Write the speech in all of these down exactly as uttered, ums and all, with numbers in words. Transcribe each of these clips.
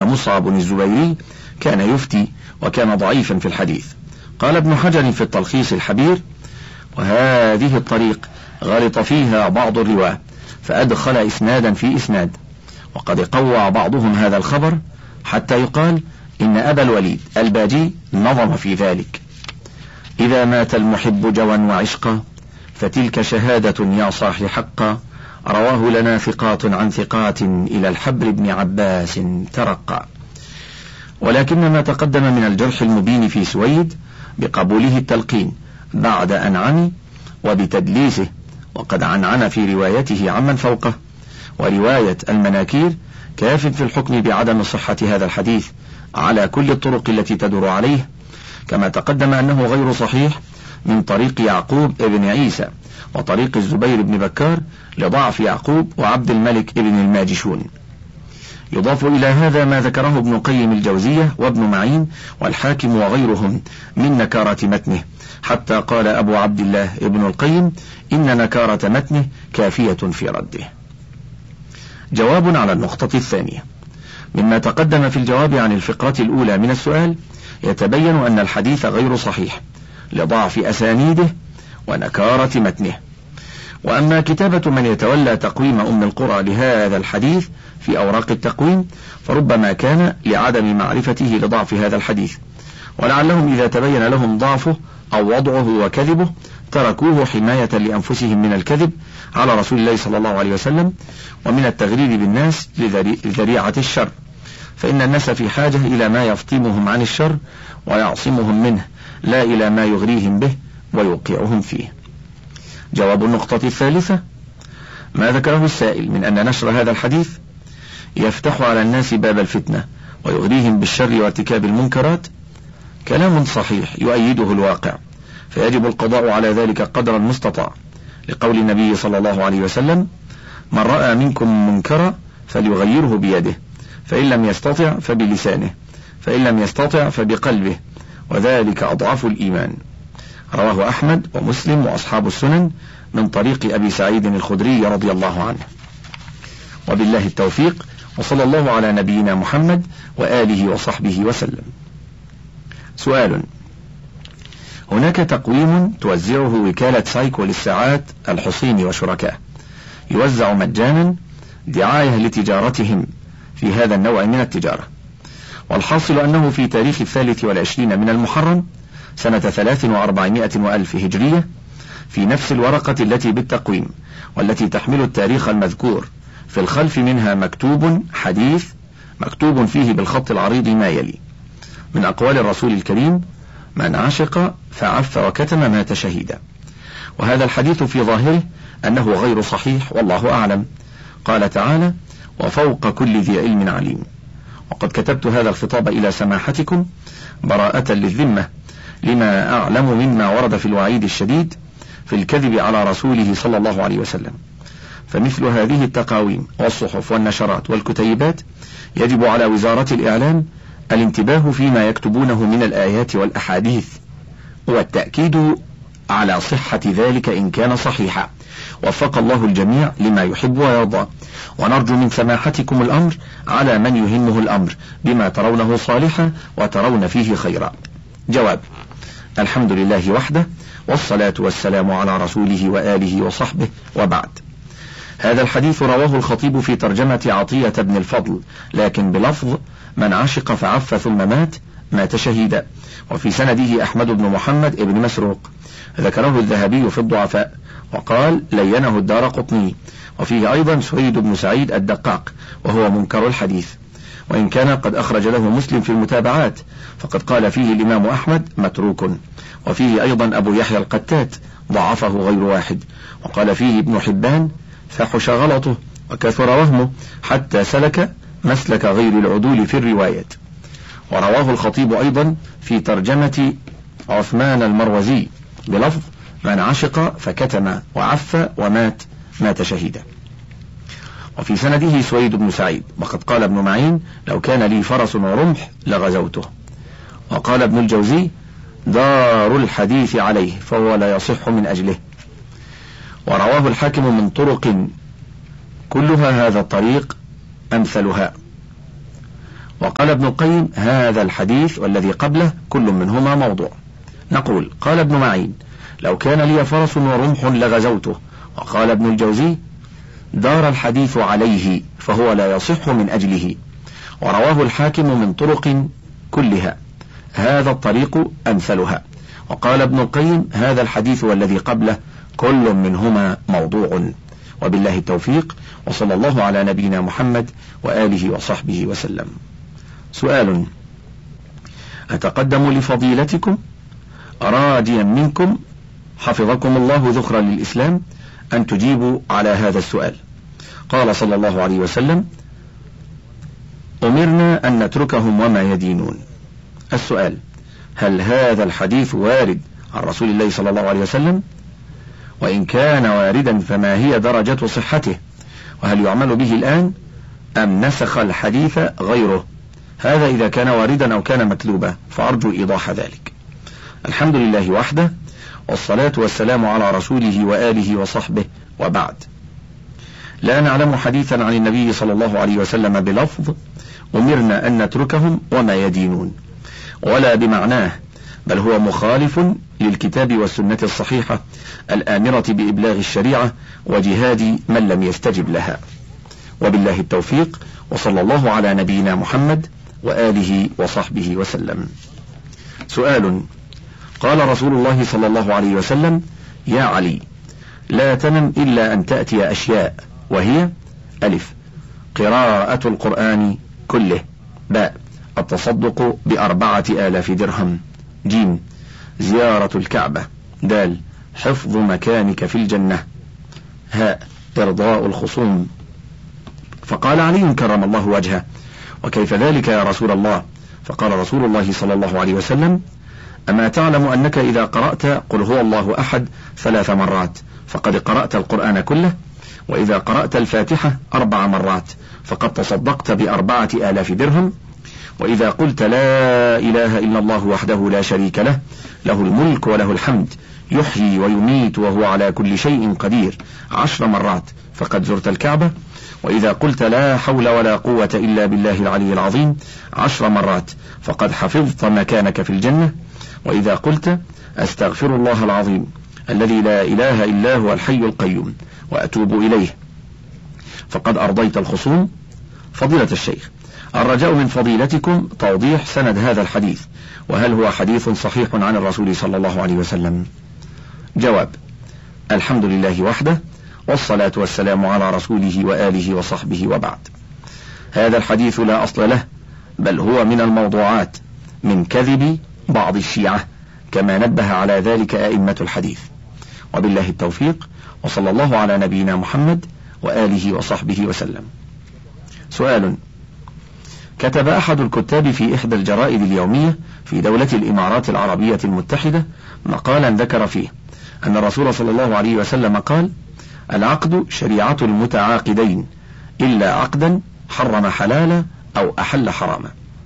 مصعب الزبيري كان يفتي وكان ضعيفا في الحديث. قال ابن حجر في التلخيص الحبير: وهذه الطريق غلط فيها بعض الرواة فأدخل إسنادا في إسناد، وقد قوى بعضهم هذا الخبر حتى يقال إن أبا الوليد الباجي نظم في ذلك: إذا مات المحب جوا وعشقا فتلك شهادة يا صاح حقا، رواه لنا ثقات عن ثقات إلى الحبر بن عباس ترقى. ولكن ما تقدم من الجرح المبين في سويد بقبوله التلقين بعد أن عمي وبتدليسه، وقد عنعن في روايته عمن فوقه، ورواية المناكير كاف في الحكم بعدم صحة هذا الحديث على كل الطرق التي تدور عليه، كما تقدم أنه غير صحيح من طريق يعقوب ابن عيسى وطريق الزبير بن بكار لضعف يعقوب وعبد الملك ابن الماجشون. يضاف إلى هذا ما ذكره ابن قيم الجوزية وابن معين والحاكم وغيرهم من نكارة متنه، حتى قال أبو عبد الله ابن القيم إن نكارة متنه كافية في رده. جواب على النقطة الثانية. مما تقدم في الجواب عن الفقرة الأولى من السؤال يتبين أن الحديث غير صحيح لضعف أسانيده ونكارة متنه. وأما كتابة من يتولى تقويم أم القرى لهذا الحديث في أوراق التقويم فربما كان لعدم معرفته لضعف هذا الحديث، ولعلهم إذا تبين لهم ضعفه أو وضعه وكذبه تركوه حماية لأنفسهم من الكذب على رسول الله صلى الله عليه وسلم ومن التغرير بالناس لذريعة الشر، فإن الناس في حاجة إلى ما يفطمهم عن الشر ويعصمهم منه، لا إلى ما يغريهم به ويوقعهم فيه. جواب النقطة الثالثة: ما ذكره السائل من أن نشر هذا الحديث يفتح على الناس باب الفتنة ويغريهم بالشر وارتكاب المنكرات كلام صحيح يؤيده الواقع، فيجب القضاء على ذلك قدر المستطاع، لقول النبي صلى الله عليه وسلم: من رأى منكم منكرا فليغيره بيده، فإن لم يستطع فبلسانه، فإن لم يستطع فبقلبه، وذلك أضعف الإيمان. رواه أحمد ومسلم وأصحاب السنن من طريق أبي سعيد الخدري رضي الله عنه. وبالله التوفيق، وصلى الله على نبينا محمد وآله وصحبه وسلم. سؤال: هناك تقويم توزعه وكالة سايكو للساعات الحصين وشركاه، يوزع مجانا دعاية لتجارتهم في هذا النوع من التجارة، والحاصل أنه في تاريخ الثالث والعشرين من المحرم سنة ثلاث وأربعمائة وألف هجرية في نفس الورقة التي بالتقويم والتي تحمل التاريخ المذكور في الخلف منها مكتوب حديث مكتوب فيه بالخط العريض ما يلي من أقوال الرسول الكريم: من عشق فعف وكتم مات شهيدا. وهذا الحديث في ظاهره أنه غير صحيح والله أعلم. قال تعالى: وفوق كل ذي علم عليم. وقد كتبت هذا الخطاب إلى سماحتكم براءة للذمة لما أعلم مما ورد في الوعيد الشديد في الكذب على رسوله صلى الله عليه وسلم. فمثل هذه التقاويم والصحف والنشرات والكتيبات يجب على وزارة الإعلام الانتباه فيما يكتبونه من الآيات والأحاديث والتأكيد على صحة ذلك إن كان صحيحا. وفق الله الجميع لما يحب ويرضى، ونرجو من سماحتكم الأمر على من يهمه الأمر بما ترونه صالحا وترون فيه خيرا. جواب: الحمد لله وحده، والصلاة والسلام على رسوله وآله وصحبه، وبعد. هذا الحديث رواه الخطيب في ترجمة عطية بن الفضل، لكن بلفظ: من عشق فعف ثم مات مات شهيدا، وفي سنده أحمد بن محمد بن مسروق. ذكره الذهبي في الضعفاء وقال: لينه الدارقطني. وفيه أيضا سويد بن سعيد الدقاق وهو منكر الحديث، وإن كان قد أخرج له مسلم في المتابعات، فقد قال فيه الإمام أحمد متروك. وفيه أيضا أبو يحيى القتات ضعفه غير واحد، وقال فيه ابن حبان: فحش غلطه وكثر وهمه حتى سلك مسلك غير العدول في الرواية. ورواه الخطيب أيضا في ترجمة عثمان المروزي بلفظ: من عشق فكتم وعف ومات مات شهيدا. وفي سنده سويد بن سعيد، وقد قال ابن معين: لو كان لي فرس ورمح لغزوته. وقال ابن الجوزي: دار الحديث عليه فهو لا يصح من أجله. ورواه الحاكم من طرق كلها هذا الطريق أمثلها. وقال ابن القيم هذا الحديث والذي قبله كل منهما موضوع. نقول قال ابن معين لو كان لي فرس ورمح لغزوته. وقال ابن الجوزي دار الحديث عليه فهو لا يصح من أجله، ورواه الحاكم من طرق كلها، هذا الطريق أمثلها. وقال ابن القيم هذا الحديث والذي قبله كل منهما موضوع. وبالله التوفيق، وصلى الله على نبينا محمد وآله وصحبه وسلم. سؤال: أتقدم لفضيلتكم راجيا منكم حفظكم الله ذخرا للإسلام أن تجيبوا على هذا السؤال. قال صلى الله عليه وسلم: أمرنا أن نتركهم وما يدينون. السؤال: هل هذا الحديث وارد عن رسول الله صلى الله عليه وسلم؟ وإن كان واردا فما هي درجة صحته؟ وهل يعمل به الآن أم نسخ الحديث غيره؟ هذا إذا كان واردا أو كان مكذوبا، فأرجو إيضاح ذلك. الحمد لله وحده، والصلاة والسلام على رسوله وآله وصحبه، وبعد. لا نعلم حديثا عن النبي صلى الله عليه وسلم بلفظ أمرنا أن نتركهم وما يدينون، ولا بمعناه، بل هو مخالف للكتاب والسنة الصحيحة الآمرة بإبلاغ الشريعة وجهاد من لم يستجب لها. وبالله التوفيق، وصلى الله على نبينا محمد وآله وصحبه وسلم. سؤال: قال رسول الله صلى الله عليه وسلم: يا علي لا تنم إلا أن تأتي أشياء، وهي: ألف قراءة القرآن كله، باء التصدق بأربعة آلاف درهم، جيم زيارة الكعبة، دال حفظ مكانك في الجنة، هاء إرضاء الخصوم. فقال علي كرم الله وجهه: وكيف ذلك يا رسول الله؟ فقال رسول الله صلى الله عليه وسلم: أما تعلم أنك إذا قرأت قل هو الله أحد ثلاث مرات فقد قرأت القرآن كله، وإذا قرأت الفاتحة أربع مرات فقد تصدقت بأربعة آلاف درهم، وإذا قلت لا إله إلا الله وحده لا شريك له له الملك وله الحمد يحيي ويميت وهو على كل شيء قدير عشر مرات فقد زرت الكعبة، وإذا قلت لا حول ولا قوة إلا بالله العلي العظيم عشر مرات فقد حفظت مكانك في الجنة، وإذا قلت أستغفر الله العظيم الذي لا إله إلا هو الحي القيوم وأتوب إليه فقد أرضيت الخصوم. فضيلة الشيخ، الرجاء من فضيلتكم توضيح سند هذا الحديث، وهل هو حديث صحيح عن الرسول صلى الله عليه وسلم؟ جواب: الحمد لله وحده، والصلاة والسلام على رسوله وآله وصحبه، وبعد. هذا الحديث لا أصل له، بل هو من الموضوعات من كذب بعض الشيعة، كما نبه على ذلك أئمة الحديث. وبالله التوفيق، وصلى الله على نبينا محمد وآله وصحبه وسلم. سؤال: كتب أحد الكتاب في إحدى الجرائد اليومية في دولة الإمارات العربية المتحدة مقالا ذكر فيه أن الرسول صلى الله عليه وسلم قال: العقد شريعة المتعاقدين إلا عقدا حرم حلالا أو أحل حراما.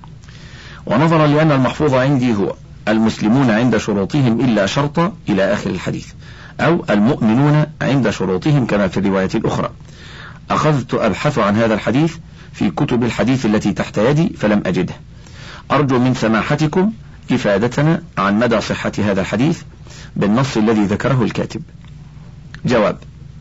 ونظرا لأن المحفوظ عندي هو المسلمون عند شروطهم إلا شرطا إلى آخر الحديث، أو المؤمنون عند شروطهم كما في الرواية الأخرى، أخذت أبحث عن هذا الحديث في كتب الحديث التي تحت يدي فلم أجده. أرجو من سماحتكم إفادتنا عن مدى صحة هذا الحديث بالنص الذي ذكره الكاتب. جواب: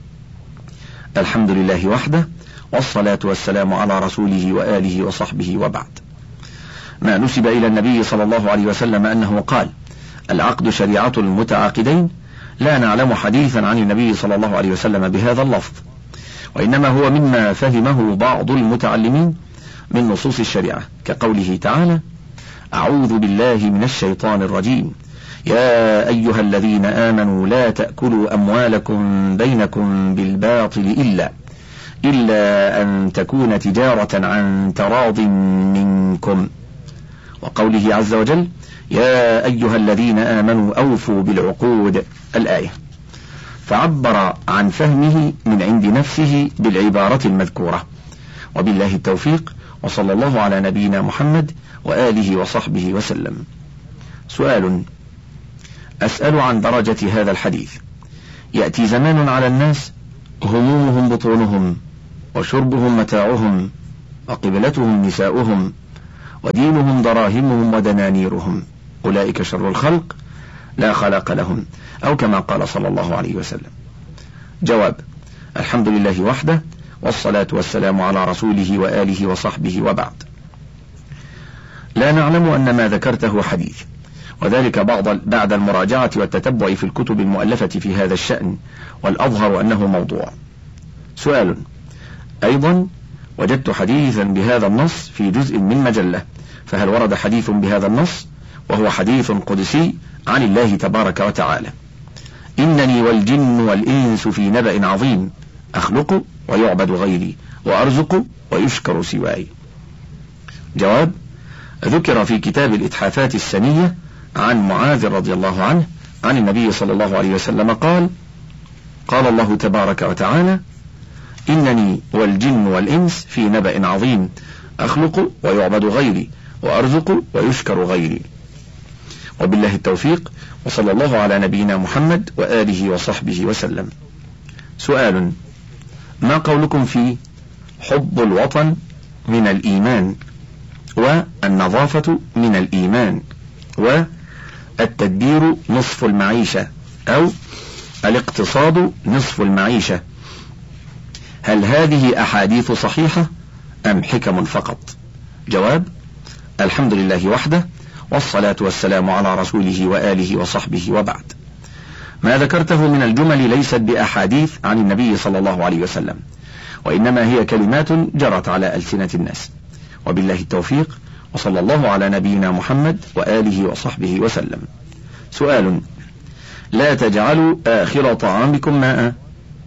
الحمد لله وحده، والصلاة والسلام على رسوله وآله وصحبه، وبعد. ما نسب إلى النبي صلى الله عليه وسلم أنه قال: العقد شريعة المتعاقدين، لا نعلم حديثا عن النبي صلى الله عليه وسلم بهذا اللفظ، وإنما هو مما فهمه بعض المتعلمين من نصوص الشريعة، كقوله تعالى: أعوذ بالله من الشيطان الرجيم، يا أيها الذين آمنوا لا تأكلوا أموالكم بينكم بالباطل إلا إلا أن تكون تجارة عن تراض منكم، وقوله عز وجل: يا أيها الذين آمنوا أوفوا بالعقود، الآية. فعبر عن فهمه من عند نفسه بالعبارة المذكورة. وبالله التوفيق، وصلى الله على نبينا محمد وآله وصحبه وسلم. سؤال: أسأل عن درجة هذا الحديث. يأتي زمان على الناس همومهم بطونهم، وشربهم متاعهم، وقبلتهم نساؤهم، ودينهم دراهمهم ودنانيرهم، أولئك شر الخلق لا خلاق لهم، أو كما قال صلى الله عليه وسلم. جواب: الحمد لله وحده، والصلاة والسلام على رسوله وآله وصحبه، وبعد. لا نعلم أن ما ذكرته حديث، وذلك بعد المراجعة والتتبع في الكتب المؤلفة في هذا الشأن، والأظهر أنه موضوع. سؤال: أيضا وجدت حديثا بهذا النص في جزء من مجلة، فهل ورد حديث بهذا النص وهو حديث قدسي عن الله تبارك وتعالى: إنني والجن والإنس في نبأ عظيم، أخلق ويعبد غيري، وأرزق ويشكر سواي؟ جواب: ذكر في كتاب الإتحافات السنية عن معاذ رضي الله عنه عن النبي صلى الله عليه وسلم قال: قال الله تبارك وتعالى: إنني والجن والإنس في نبأ عظيم، أخلق ويعبد غيري، وأرزق ويشكر غيري. وبالله التوفيق، وصلى الله على نبينا محمد وآله وصحبه وسلم. سؤال: ما قولكم في حب الوطن من الإيمان، والنظافة من الإيمان، والتدبير نصف المعيشة، أو الاقتصاد نصف المعيشة؟ هل هذه أحاديث صحيحة أم حكم فقط؟ جواب: الحمد لله وحده، والصلاة والسلام على رسوله وآله وصحبه، وبعد. ما ذكرته من الجمل ليست بأحاديث عن النبي صلى الله عليه وسلم، وإنما هي كلمات جرت على ألسنة الناس. وبالله التوفيق، وصلى الله على نبينا محمد وآله وصحبه وسلم. سؤال: لا تجعلوا آخر طعامكم ماء،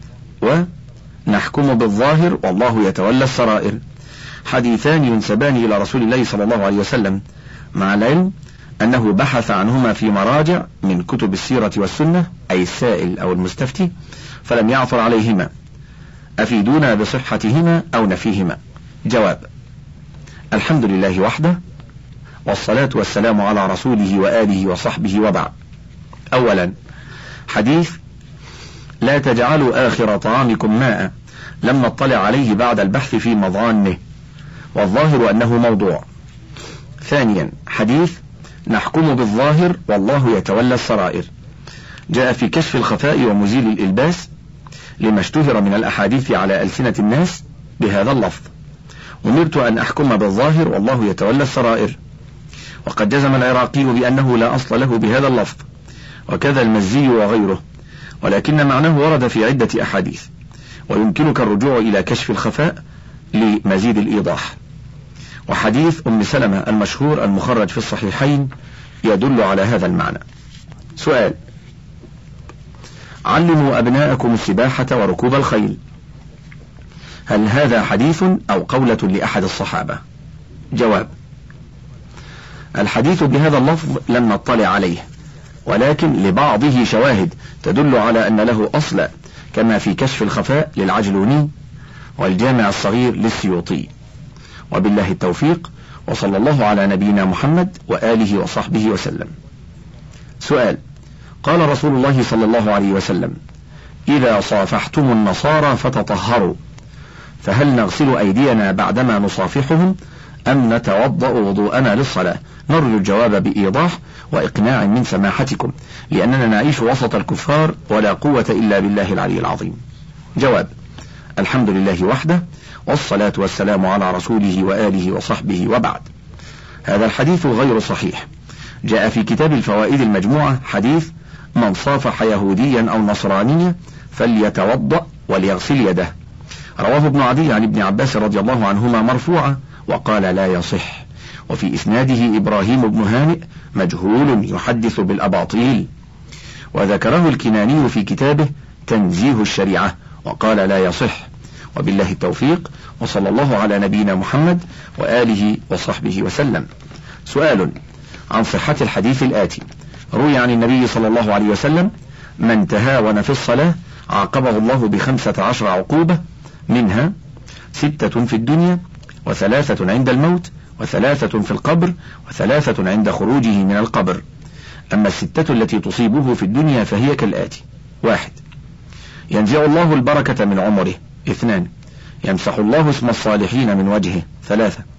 ونحكم بالظاهر والله يتولى السرائر، حديثان ينسبان إلى رسول الله صلى الله عليه وسلم، مع العلم أنه بحث عنهما في مراجع من كتب السيرة والسنة، أي السائل أو المستفتي، فلم يعثر عليهما. أفيدونا بصحتهما أو نفيهما؟ جواب: الحمد لله وحده، والصلاة والسلام على رسوله وآله وصحبه، وبعد. أولا، حديث لا تجعلوا آخر طعامكم ماء لم نطلع عليه بعد البحث في مظانه، والظاهر أنه موضوع. ثانيا، حديث نحكم بالظاهر والله يتولى السرائر، جاء في كشف الخفاء ومزيل الإلباس، لما اشتهر من الأحاديث على ألسنة الناس بهذا اللفظ: أمرت أن أحكم بالظاهر والله يتولى السرائر. وقد جزم العراقي بأنه لا أصل له بهذا اللفظ، وكذا المزي وغيره، ولكن معناه ورد في عدة أحاديث، ويمكنك الرجوع إلى كشف الخفاء لمزيد الإيضاح. وحديث أم سلمة المشهور المخرج في الصحيحين يدل على هذا المعنى. سؤال: علموا أبناءكم السباحة وركوب الخيل، هل هذا حديث أو قولة لأحد الصحابة؟ جواب: الحديث بهذا اللفظ لم نطلع عليه، ولكن لبعضه شواهد تدل على أن له أصلا، كما في كشف الخفاء للعجلوني والجامع الصغير للسيوطي. وبالله التوفيق، وصلى الله على نبينا محمد وآله وصحبه وسلم. سؤال: قال رسول الله صلى الله عليه وسلم: إذا صافحتم النصارى فتطهروا، فهل نغسل أيدينا بعدما نصافحهم أم نتوضأ وضوءنا للصلاة؟ نرجو الجواب بإيضاح وإقناع من سماحتكم، لأننا نعيش وسط الكفار ولا قوة إلا بالله العلي العظيم. جواب: الحمد لله وحده، والصلاة والسلام على رسوله وآله وصحبه، وبعد. هذا الحديث غير صحيح. جاء في كتاب الفوائد المجموعة حديث: من صافح يهوديا أو نصرانيا فليتوضأ وليغسل يده، رواه ابن عدي عن ابن عباس رضي الله عنهما مرفوعا، وقال لا يصح، وفي إسناده إبراهيم بن هانئ مجهول يحدث بالأباطيل. وذكره الكناني في كتابه تنزيه الشريعة وقال لا يصح. وبالله التوفيق، وصلى الله على نبينا محمد وآله وصحبه وسلم. سؤال عن صحة الحديث الآتي: روي عن النبي صلى الله عليه وسلم: من تهاون في الصلاة عاقبه الله بخمسة عشر عقوبة، منها ستة في الدنيا، وثلاثة عند الموت، وثلاثة في القبر، وثلاثة عند خروجه من القبر. أما الستة التي تصيبه في الدنيا فهي كالآتي: واحد، ينزع الله البركة من عمره. اثنان، يمسح الله اسم الصالحين من وجهه. ثلاثة،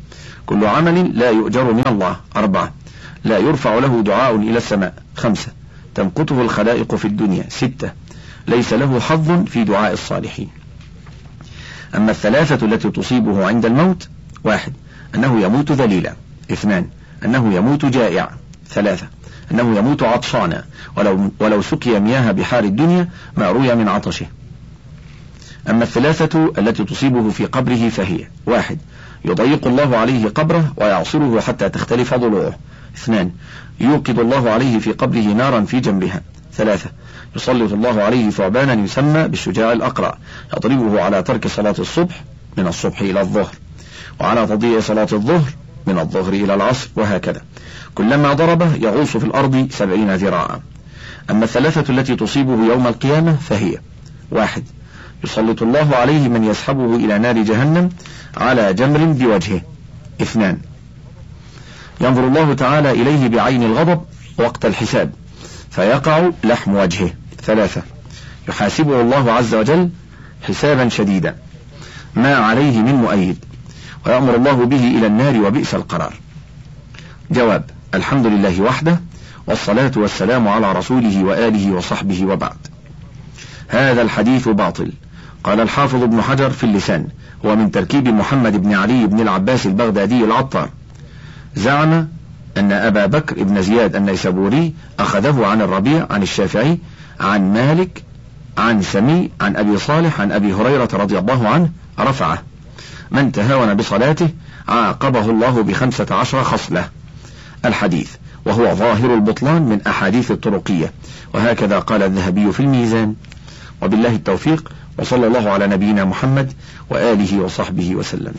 كل عمل لا يؤجر من الله. أربعة لا يرفع له دعاء إلى السماء. خمسة تمقته الخلائق في الدنيا. ستة ليس له حظ في دعاء الصالحين. أما الثلاثة التي تصيبه عند الموت: واحد أنه يموت ذليلا. اثنان أنه يموت جائعا. ثلاثة أنه يموت عطشانا ولو, ولو سقي مياه بحار الدنيا ما روي من عطشه. أما الثلاثة التي تصيبه في قبره فهي: واحد يضيق الله عليه قبره ويعصره حتى تختلف ضلوعه. اثنان يوقد الله عليه في قبره نارا في جنبها. ثلاثة يسلط الله عليه ثعبانا يسمى بالشجاع الأقرع يضربه على ترك صلاة الصبح من الصبح إلى الظهر، وعلى تضييع صلاة الظهر من الظهر إلى العصر، وهكذا كلما ضربه يغوص في الأرض سبعين ذراعا. أما الثلاثة التي تصيبه يوم القيامة فهي: واحد يسلط الله عليه من يسحبه إلى نار جهنم على جمر بوجهه. اثنان ينظر الله تعالى إليه بعين الغضب وقت الحساب فيقع لحم وجهه. ثلاثة يحاسبه الله عز وجل حسابا شديدا ما عليه من مؤيد ويأمر الله به إلى النار وبئس القرار. جواب: الحمد لله وحده، والصلاة والسلام على رسوله وآله وصحبه، وبعد. هذا الحديث باطل. قال الحافظ ابن حجر في اللسان: هو من تركيب محمد بن علي بن العباس البغدادي العطار. زعم أن أبا بكر بن زياد النيسابوري أخذه عن الربيع عن الشافعي عن مالك عن سمي عن أبي صالح عن أبي هريرة رضي الله عنه رفعه: من تهاون بصلاته عاقبه الله بخمسة عشر خصلة. الحديث وهو ظاهر البطلان من أحاديث الطرقية، وهكذا قال الذهبي في الميزان. وبالله التوفيق، وصلى الله على نبينا محمد وآله وصحبه وسلم.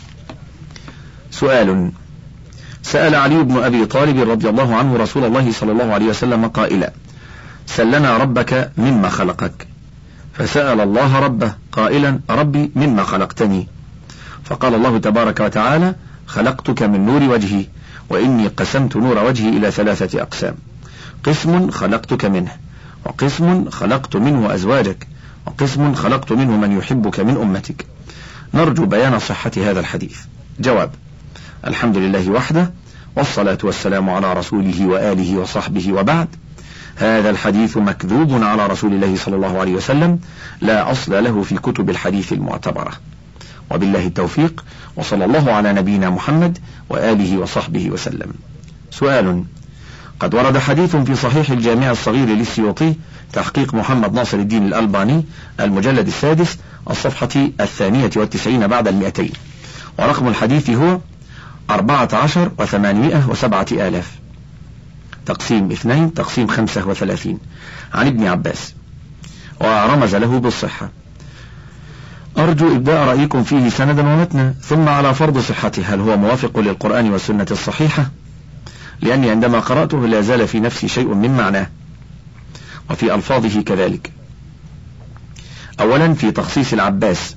سؤال: سأل علي بن أبي طالب رضي الله عنه رسول الله صلى الله عليه وسلم قائلا: سلنا ربك مما خلقك، فسأل الله ربه قائلا: ربي مما خلقتني؟ فقال الله تبارك وتعالى: خلقتك من نور وجهي، وإني قسمت نور وجهي إلى ثلاثة أقسام: قسم خلقتك منه، وقسم خلقت منه أزواجك، وقسم خلقت منه من يحبك من أمتك. نرجو بيان صحة هذا الحديث. جواب: الحمد لله وحده، والصلاة والسلام على رسوله وآله وصحبه، وبعد. هذا الحديث مكذوب على رسول الله صلى الله عليه وسلم، لا أصل له في كتب الحديث المعتبرة. وبالله التوفيق، وصلى الله على نبينا محمد وآله وصحبه وسلم. سؤال: قد ورد حديث في صحيح الجامع الصغير للسيوطي تحقيق محمد ناصر الدين الألباني المجلد السادس الصفحة الثانية والتسعين بعد المئتين، ورقم الحديث هو أربعة عشر وثمانمائة وسبعة آلاف تقسيم اثنين تقسيم خمسة وثلاثين، عن ابن عباس، ورمز له بالصحة. أرجو إبداء رأيكم فيه سندا ومتنا، ثم على فرض صحته هل هو موافق للقرآن والسنة الصحيحة؟ لأني عندما قرأته لا زال في نفسي شيء من معناه وفي ألفاظه كذلك. أولا في تخصيص العباس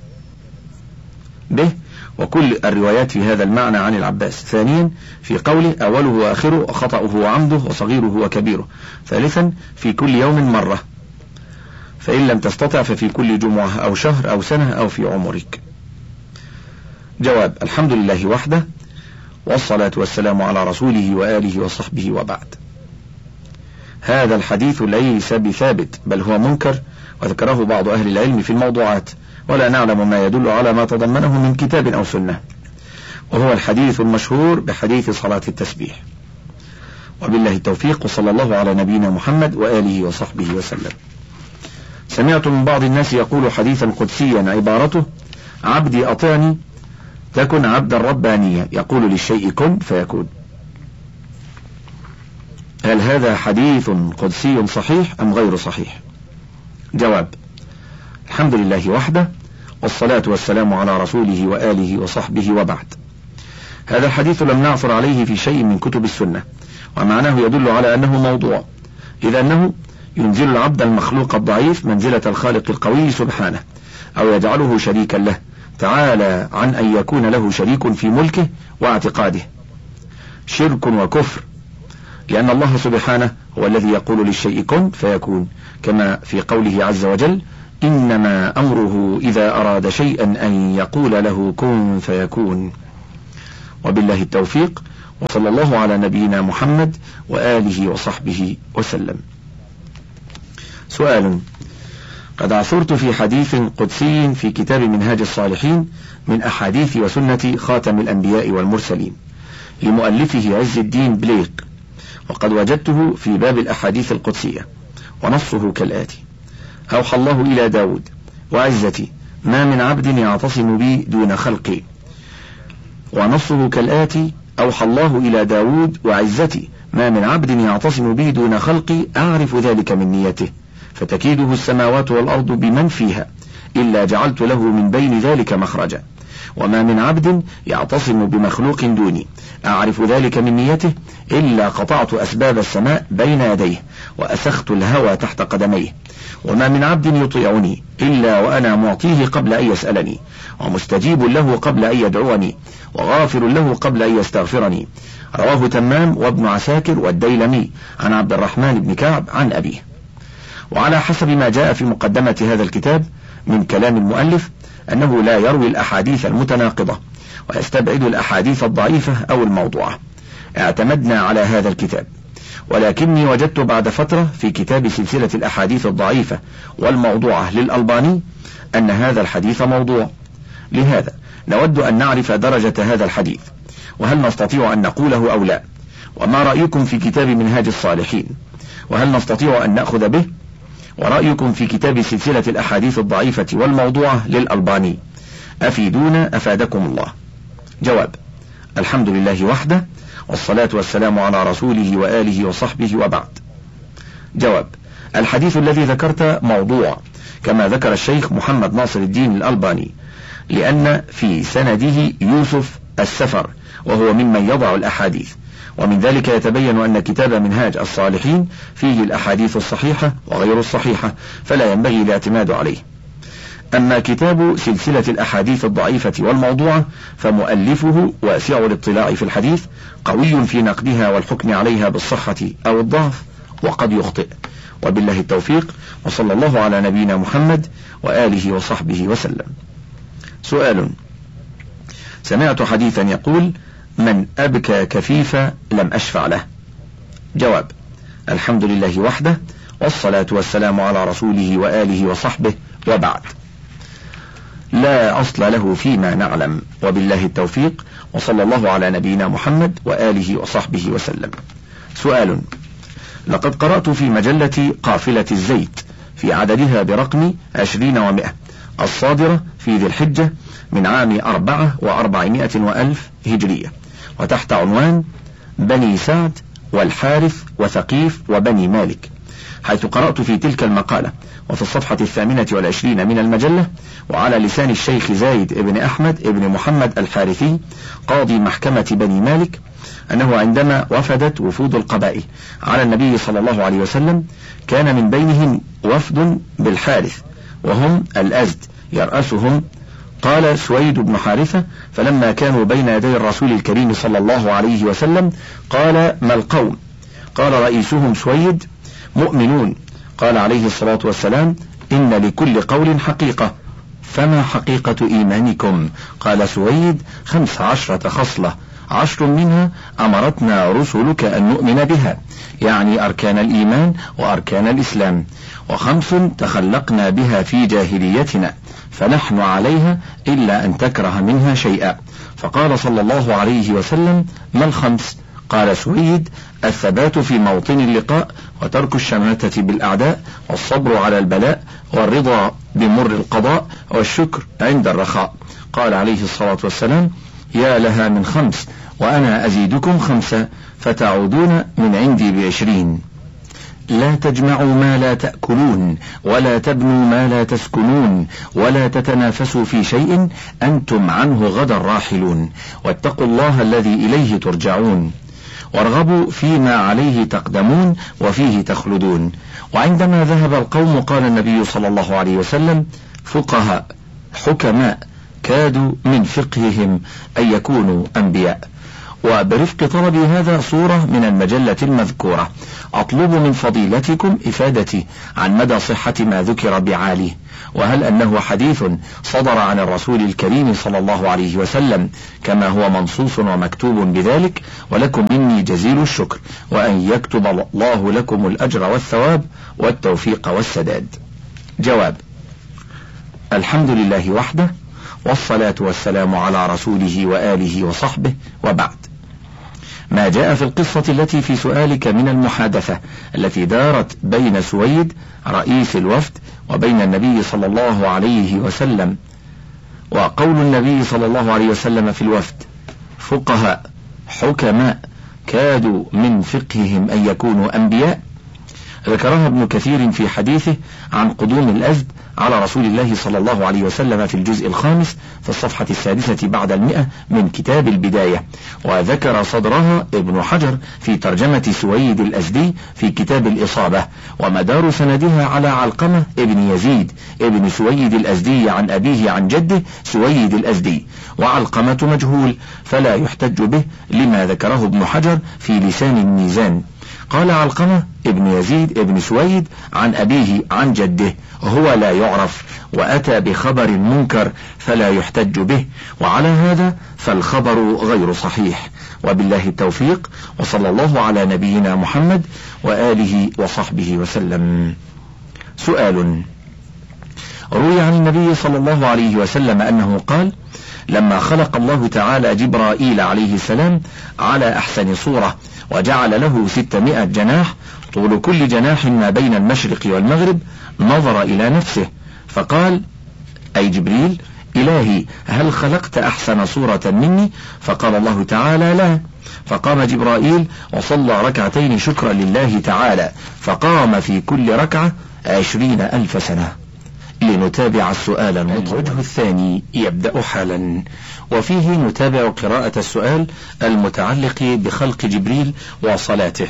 به وكل الروايات في هذا المعنى عن العباس. ثانيا في قوله أوله وآخره، خطأه وعمده، وصغيره وكبيره. ثالثا في كل يوم مرة، فإن لم تستطع ففي كل جمعة أو شهر أو سنة أو في عمرك. جواب: الحمد لله وحده، والصلاة والسلام على رسوله وآله وصحبه، وبعد. هذا الحديث ليس بثابت، بل هو منكر، وذكره بعض أهل العلم في الموضوعات، ولا نعلم ما يدل على ما تضمنه من كتاب أو سنة، وهو الحديث المشهور بحديث صلاة التسبيح. وبالله التوفيق، وصلى الله على نبينا محمد وآله وصحبه وسلم. سمعت من بعض الناس يقول حديثا قدسيا عبارته: عبدي أطعني تكن عبدا ربانيا، يقول للشيء كن فيكون. هل هذا حديث قدسي صحيح أم غير صحيح؟ جواب: الحمد لله وحده، والصلاة والسلام على رسوله وآله وصحبه، وبعد. هذا الحديث لم نعثر عليه في شيء من كتب السنة، ومعناه يدل على أنه موضوع، إذ أنه ينزل العبد المخلوق الضعيف منزلة الخالق القوي سبحانه، أو يجعله شريكا له تعالى عن أن يكون له شريك في ملكه واعتقاده، شرك وكفر، لأن الله سبحانه هو الذي يقول للشيء كن فيكون، كما في قوله عز وجل: إنما أمره إذا أراد شيئا أن يقول له كن فيكون. وبالله التوفيق، وصلى الله على نبينا محمد وآله وصحبه وسلم. سؤال: قد عثرت في حديث قدسي في كتاب منهاج الصالحين من أحاديث وسنة خاتم الأنبياء والمرسلين لمؤلفه عز الدين بليق، وقد وجدته في باب الأحاديث القدسية، ونصه كالآتي: أوحى الله إلى داود: وعزتي ما من عبد يعتصم بي دون خلقي. ونصه كالآتي: أوحى الله إلى داود: وعزتي ما من عبد يعتصم بي دون خلقي أعرف ذلك من نيته، فتكيده السماوات والأرض بمن فيها إلا جعلت له من بين ذلك مخرجا. وما من عبد يعتصم بمخلوق دوني أعرف ذلك من نيته إلا قطعت أسباب السماء بين يديه وأسخت الهوى تحت قدميه. وما من عبد يطيعني إلا وأنا معطيه قبل أن يسألني، ومستجيب له قبل أن يدعوني، وغافر له قبل أن يستغفرني. رواه تمام وابن عساكر والديلمي عن عبد الرحمن بن كعب عن أبيه. وعلى حسب ما جاء في مقدمة هذا الكتاب من كلام المؤلف أنه لا يروي الأحاديث المتناقضة ويستبعد الأحاديث الضعيفة أو الموضوعة، اعتمدنا على هذا الكتاب. ولكني وجدت بعد فترة في كتاب سلسلة الأحاديث الضعيفة والموضوعة للألباني أن هذا الحديث موضوع. لهذا نود أن نعرف درجة هذا الحديث، وهل نستطيع أن نقوله أو لا، وما رأيكم في كتاب منهاج الصالحين، وهل نستطيع أن نأخذ به، ورأيكم في كتاب سلسلة الأحاديث الضعيفة والموضوعة للألباني. أفيدونا أفادكم الله. جواب: الحمد لله وحده، والصلاة والسلام على رسوله وآله وصحبه، وبعد. جواب: الحديث الذي ذكرت موضوع كما ذكر الشيخ محمد ناصر الدين الألباني، لأن في سنده يوسف السفر وهو ممن يضع الأحاديث، ومن ذلك يتبين أن كتاب منهاج الصالحين فيه الأحاديث الصحيحة وغير الصحيحة، فلا ينبغي الاعتماد عليه. أما كتاب سلسلة الأحاديث الضعيفة والموضوعة فمؤلفه واسع الاطلاع في الحديث، قوي في نقدها والحكم عليها بالصحة أو الضعف، وقد يخطئ. وبالله التوفيق، وصلى الله على نبينا محمد وآله وصحبه وسلم. سؤال: سمعت حديثا يقول: من أبكى كفيفا لم أشفع له. جواب: الحمد لله وحده، والصلاة والسلام على رسوله وآله وصحبه، وبعد. لا أصل له فيما نعلم، وبالله التوفيق، وصلى الله على نبينا محمد وآله وصحبه وسلم. سؤال: لقد قرأت في مجلة قافلة الزيت في عددها برقم عشرين ومئة الصادرة في ذي الحجة من عام أربعة وأربعمائة وألف هجرية، وتحت عنوان بني سعد والحارث وثقيف وبني مالك، حيث قرأت في تلك المقالة وفي الصفحة الثامنة والعشرين من المجلة وعلى لسان الشيخ زايد بن أحمد بن محمد الحارثي قاضي محكمة بني مالك أنه عندما وفدت وفود القبائل على النبي صلى الله عليه وسلم كان من بينهم وفد بالحارث وهم الأزد يرأسهم قال سويد بن حارثة: فلما كانوا بين يدي الرسول الكريم صلى الله عليه وسلم قال: ما القوم؟ قال رئيسهم سويد: مؤمنون. قال عليه الصلاة والسلام: إن لكل قول حقيقة، فما حقيقة إيمانكم؟ قال سويد: خمس عشرة خصلة، عشر منها أمرتنا رسلك أن نؤمن بها، يعني أركان الإيمان وأركان الإسلام، وخمس تخلقنا بها في جاهليتنا فنحن عليها إلا أن تكره منها شيئا. فقال صلى الله عليه وسلم: ما الخمس؟ قال سويد: الثبات في موطن اللقاء، وترك الشماتة بالأعداء، والصبر على البلاء، والرضا بمر القضاء، والشكر عند الرخاء. قال عليه الصلاة والسلام: يا لها من خمس، وأنا أزيدكم خمسة فتعودون من عندي بعشرين. لا تجمعوا ما لا تأكلون، ولا تبنوا ما لا تسكنون، ولا تتنافسوا في شيء أنتم عنه غدا راحلون، واتقوا الله الذي إليه ترجعون، وارغبوا فيما عليه تقدمون وفيه تخلدون. وعندما ذهب القوم قال النبي صلى الله عليه وسلم: فقهاء حكماء كادوا من فقههم أن يكونوا أنبياء. وبرفق طلبي هذا صورة من المجلة المذكورة أطلب من فضيلتكم إفادتي عن مدى صحة ما ذكر بعاليه، وهل أنه حديث صدر عن الرسول الكريم صلى الله عليه وسلم كما هو منصوص ومكتوب بذلك، ولكم مني جزيل الشكر، وأن يكتب الله لكم الأجر والثواب والتوفيق والسداد. جواب: الحمد لله وحده، والصلاة والسلام على رسوله وآله وصحبه، وبعد. ما جاء في القصة التي في سؤالك من المحادثة التي دارت بين سويد رئيس الوفد وبين النبي صلى الله عليه وسلم، وقول النبي صلى الله عليه وسلم في الوفد: فقهاء حكماء كادوا من فقههم أن يكونوا أنبياء، ذكرها ابن كثير في حديثه عن قدوم الأزد على رسول الله صلى الله عليه وسلم في الجزء الخامس في الصفحة السادسة بعد المئة من كتاب البداية، وذكر صدرها ابن حجر في ترجمة سويد الأزدي في كتاب الإصابة، ومدار سندها على علقمة ابن يزيد ابن سويد الأزدي عن أبيه عن جده سويد الأزدي، وعلقمة مجهول فلا يحتج به لما ذكره ابن حجر في لسان الميزان. قال علقمة ابن يزيد ابن سويد عن أبيه عن جده هو لا يعرف، وأتى بخبر منكر فلا يحتج به، وعلى هذا فالخبر غير صحيح. وبالله التوفيق، وصلى الله على نبينا محمد وآله وصحبه وسلم. سؤال: روي عن النبي صلى الله عليه وسلم أنه قال: لما خلق الله تعالى جبرائيل عليه السلام على أحسن صورة وجعل له ستمائة جناح، طول كل جناح ما بين المشرق والمغرب، نظر إلى نفسه فقال: أي جبريل، إلهي هل خلقت أحسن صورة مني؟ فقال الله تعالى: لا. فقام جبرائيل وصلى ركعتين شكرا لله تعالى، فقام في كل ركعة عشرين ألف سنة. لنتابع السؤال المطلوب. الوجه الثاني يبدأ حالا، وفيه نتابع قراءة السؤال المتعلق بخلق جبريل وصلاته.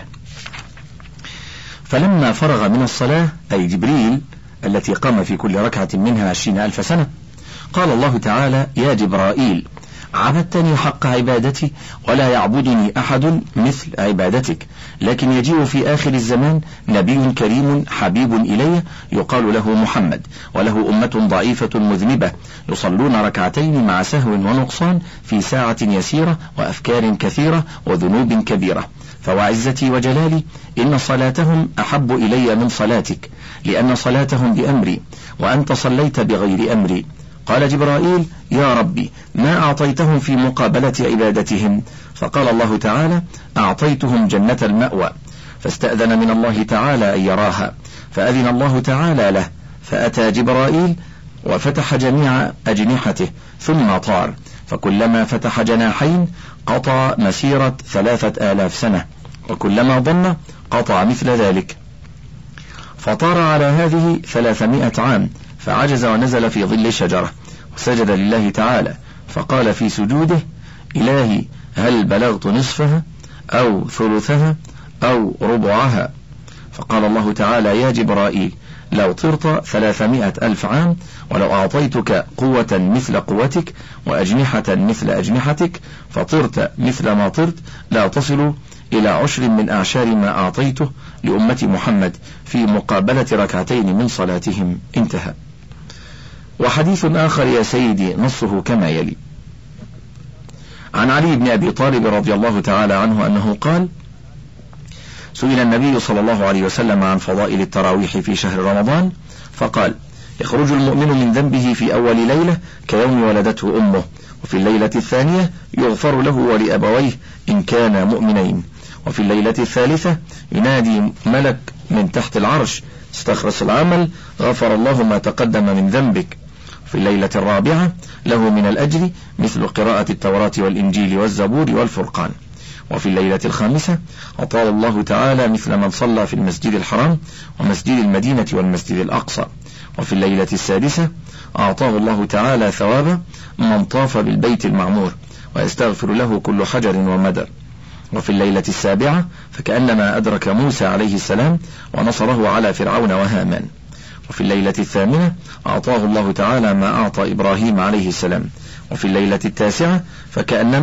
فلما فرغ من الصلاة، أي جبريل التي قام في كل ركعة منها عشرين ألف سنة، قال الله تعالى: يا جبرائيل، عبدتني حق عبادتي ولا يعبدني أحد مثل عبادتك، لكن يجيء في آخر الزمان نبي كريم حبيب إلي يقال له محمد، وله أمة ضعيفة مذنبة يصلون ركعتين مع سهو ونقصان في ساعة يسيرة وأفكار كثيرة وذنوب كبيرة، فوعزتي وجلالي إن صلاتهم أحب إلي من صلاتك، لأن صلاتهم بأمري وأنت صليت بغير أمري. قال جبرائيل: يا ربي، ما أعطيتهم في مقابلة عبادتهم؟ فقال الله تعالى: أعطيتهم جنة المأوى. فاستأذن من الله تعالى أن يراها، فأذن الله تعالى له، فأتى جبرائيل وفتح جميع أجنحته ثم طار، فكلما فتح جناحين قطع مسيرة ثلاثة آلاف سنة، وكلما ضم قطع مثل ذلك، فطار على هذه ثلاثمائة عام، فعجز ونزل في ظل شجرة وسجد لله تعالى، فقال في سجوده: إلهي هل بلغت نصفها أو ثلثها أو ربعها؟ فقال الله تعالى: يا جبرائيل، لو طرت ثلاثمائة ألف عام، ولو أعطيتك قوة مثل قوتك وأجنحة مثل أجنحتك فطرت مثل ما طرت، لا تصل إلى عشر من أعشار ما أعطيته لأمة محمد في مقابلة ركعتين من صلاتهم. انتهى. وحديث آخر يا سيدي نصه كما يلي: عن علي بن أبي طالب رضي الله تعالى عنه أنه قال: سئل النبي صلى الله عليه وسلم عن فضائل التراويح في شهر رمضان، فقال: يخرج المؤمن من ذنبه في أول ليلة كيوم ولدته أمه، وفي الليلة الثانية يغفر له ولأبويه إن كانا مؤمنين، وفي الليلة الثالثة ينادي ملك من تحت العرش: استخلص العمل، غفر الله ما تقدم من ذنبك. في الليلة الرابعة له من الأجر مثل قراءة التوراة والإنجيل والزبور والفرقان. وفي الليلة الخامسة أعطاه الله تعالى مثل من صلى في المسجد الحرام ومسجد المدينة والمسجد الأقصى. وفي الليلة السادسة أعطاه الله تعالى ثواب من طاف بالبيت المعمور ويستغفر له كل حجر ومدر. وفي الليلة السابعة فكأنما أدرك موسى عليه السلام ونصره على فرعون وهامان. وفي الليلة الثامنة أعطاه الله تعالى ما أعطى إبراهيم عليه السلام. وفي الليلة التاسعة فكأنما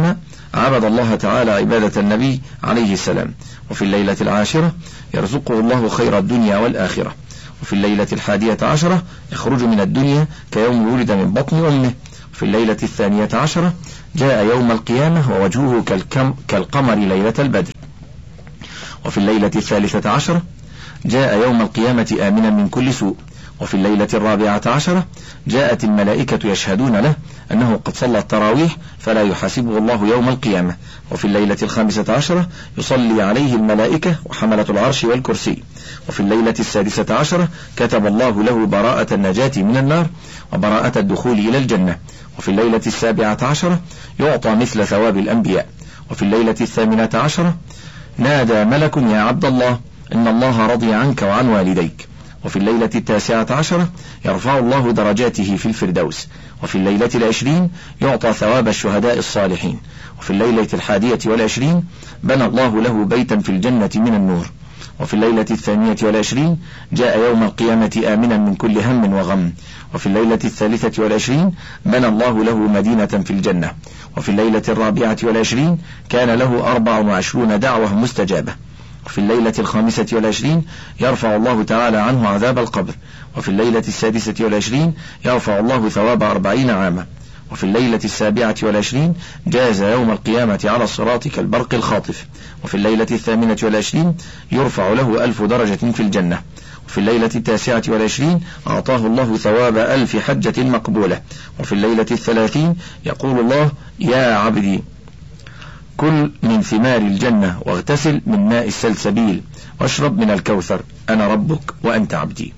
عبد الله تعالى عبادة النبي عليه السلام. وفي الليلة العاشرة يرزقه الله خير الدنيا والآخرة. وفي الليلة الحادية عشرة يخرج من الدنيا كيوم ولد من بطن أمه. في الليلة الثانية عشرة جاء يوم القيامة ووجهه كالقمر ليلة البدر. وفي الليلة الثالثة عشرة جاء يوم القيامة آمنا من كل سوء. وفي الليلة الرابعة عشرة جاءت الملائكة يشهدون له أنه قد صلى التراويح فلا يحاسبه الله يوم القيامة. وفي الليلة الخامسة عشرة يصلي عليه الملائكة وحملة العرش والكرسي. وفي الليلة السادسة عشرة كتب الله له براءة النجاة من النار وبراءة الدخول إلى الجنة. وفي الليلة السابعة عشرة يعطى مثل ثواب الأنبياء. وفي الليلة الثامنة عشرة نادى ملك يا عبد الله إن الله رضي عنك وعن والديك. وفي الليلة التاسعة عشرة يرفع الله درجاته في الفردوس. وفي الليلة العشرين يعطى ثواب الشهداء الصالحين. وفي الليلة الحادية والعشرين بنى الله له بيتا في الجنة من النور. وفي الليلة الثانية والعشرين جاء يوم القيامة آمنا من كل هم وغم. وفي الليلة الثالثة والعشرين بنى الله له مدينة في الجنة. وفي الليلة الرابعة والعشرين كان له أربع وعشرون دعوة مستجابة. وفي الليلة الخامسة والعشرين يرفع الله تعالى عنه عذاب القبر. وفي الليلة السادسة والعشرين يرفع الله ثواب أربعين عاما. وفي الليلة السابعة والعشرين جاز يوم القيامة على الصراط كالبرق الخاطف. وفي الليلة الثامنة والعشرين يرفع له ألف درجة في الجنة. وفي الليلة التاسعة والعشرين أعطاه الله ثواب ألف حجة مقبولة. وفي الليلة الثلاثين يقول الله يا عبدي كل من ثمار الجنة واغتسل من ماء السلسبيل واشرب من الكوثر أنا ربك وأنت عبدي.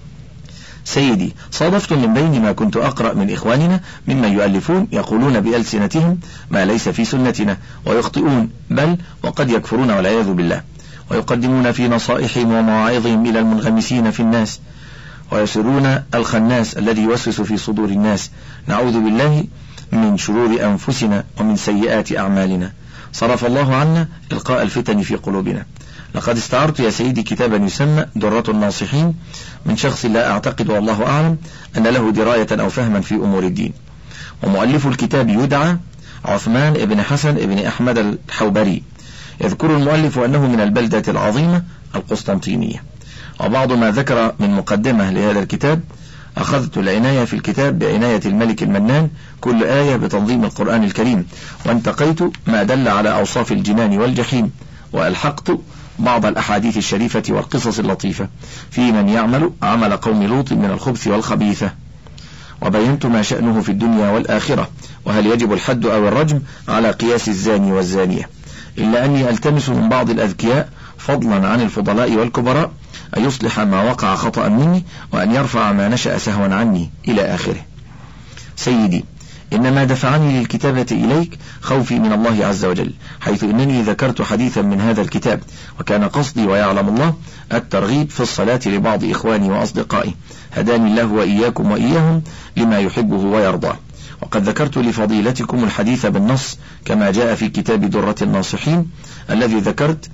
سيدي صادفت من بين ما كنت أقرأ من إخواننا ممن يؤلفون يقولون بألسنتهم ما ليس في سنتنا ويخطئون بل وقد يكفرون والعياذ بالله، ويقدمون في نصائحهم ومواعظهم إلى المنغمسين في الناس ويسرون الخناس الذي يوسوس في صدور الناس. نعوذ بالله من شرور أنفسنا ومن سيئات أعمالنا. صرف الله عنا إلقاء الفتن في قلوبنا. لقد استعرت يا سيدي كتابا يسمى درة الناصحين من شخص لا أعتقد والله أعلم أن له دراية أو فهما في أمور الدين، ومؤلف الكتاب يدعى عثمان بن حسن بن أحمد الحوبري. يذكر المؤلف أنه من البلدة العظيمة القسطنطينية. وبعض ما ذكر من مقدمة لهذا الكتاب: أخذت العناية في الكتاب بعناية الملك المنان كل آية بتنظيم القرآن الكريم، وانتقيت ما دل على أوصاف الجنان والجحيم، وألحقت بعض الأحاديث الشريفة والقصص اللطيفة في من يعمل عمل قوم لوط من الخبث والخبيثة، وبينت ما شأنه في الدنيا والآخرة، وهل يجب الحد أو الرجم على قياس الزاني والزانية، إلا أني ألتمس من بعض الأذكياء فضلا عن الفضلاء والكبراء أن يصلح ما وقع خطأ مني وأن يرفع ما نشأ سهوا عني إلى آخره. سيدي إنما دفعني للكتابة إليك خوفي من الله عز وجل، حيث إنني ذكرت حديثا من هذا الكتاب، وكان قصدي ويعلم الله الترغيب في الصلاة لبعض إخواني وأصدقائي، هداني الله وإياكم وإياهم لما يحبه ويرضاه. وقد ذكرت لفضيلتكم الحديث بالنص كما جاء في كتاب درة الناصحين الذي ذكرت،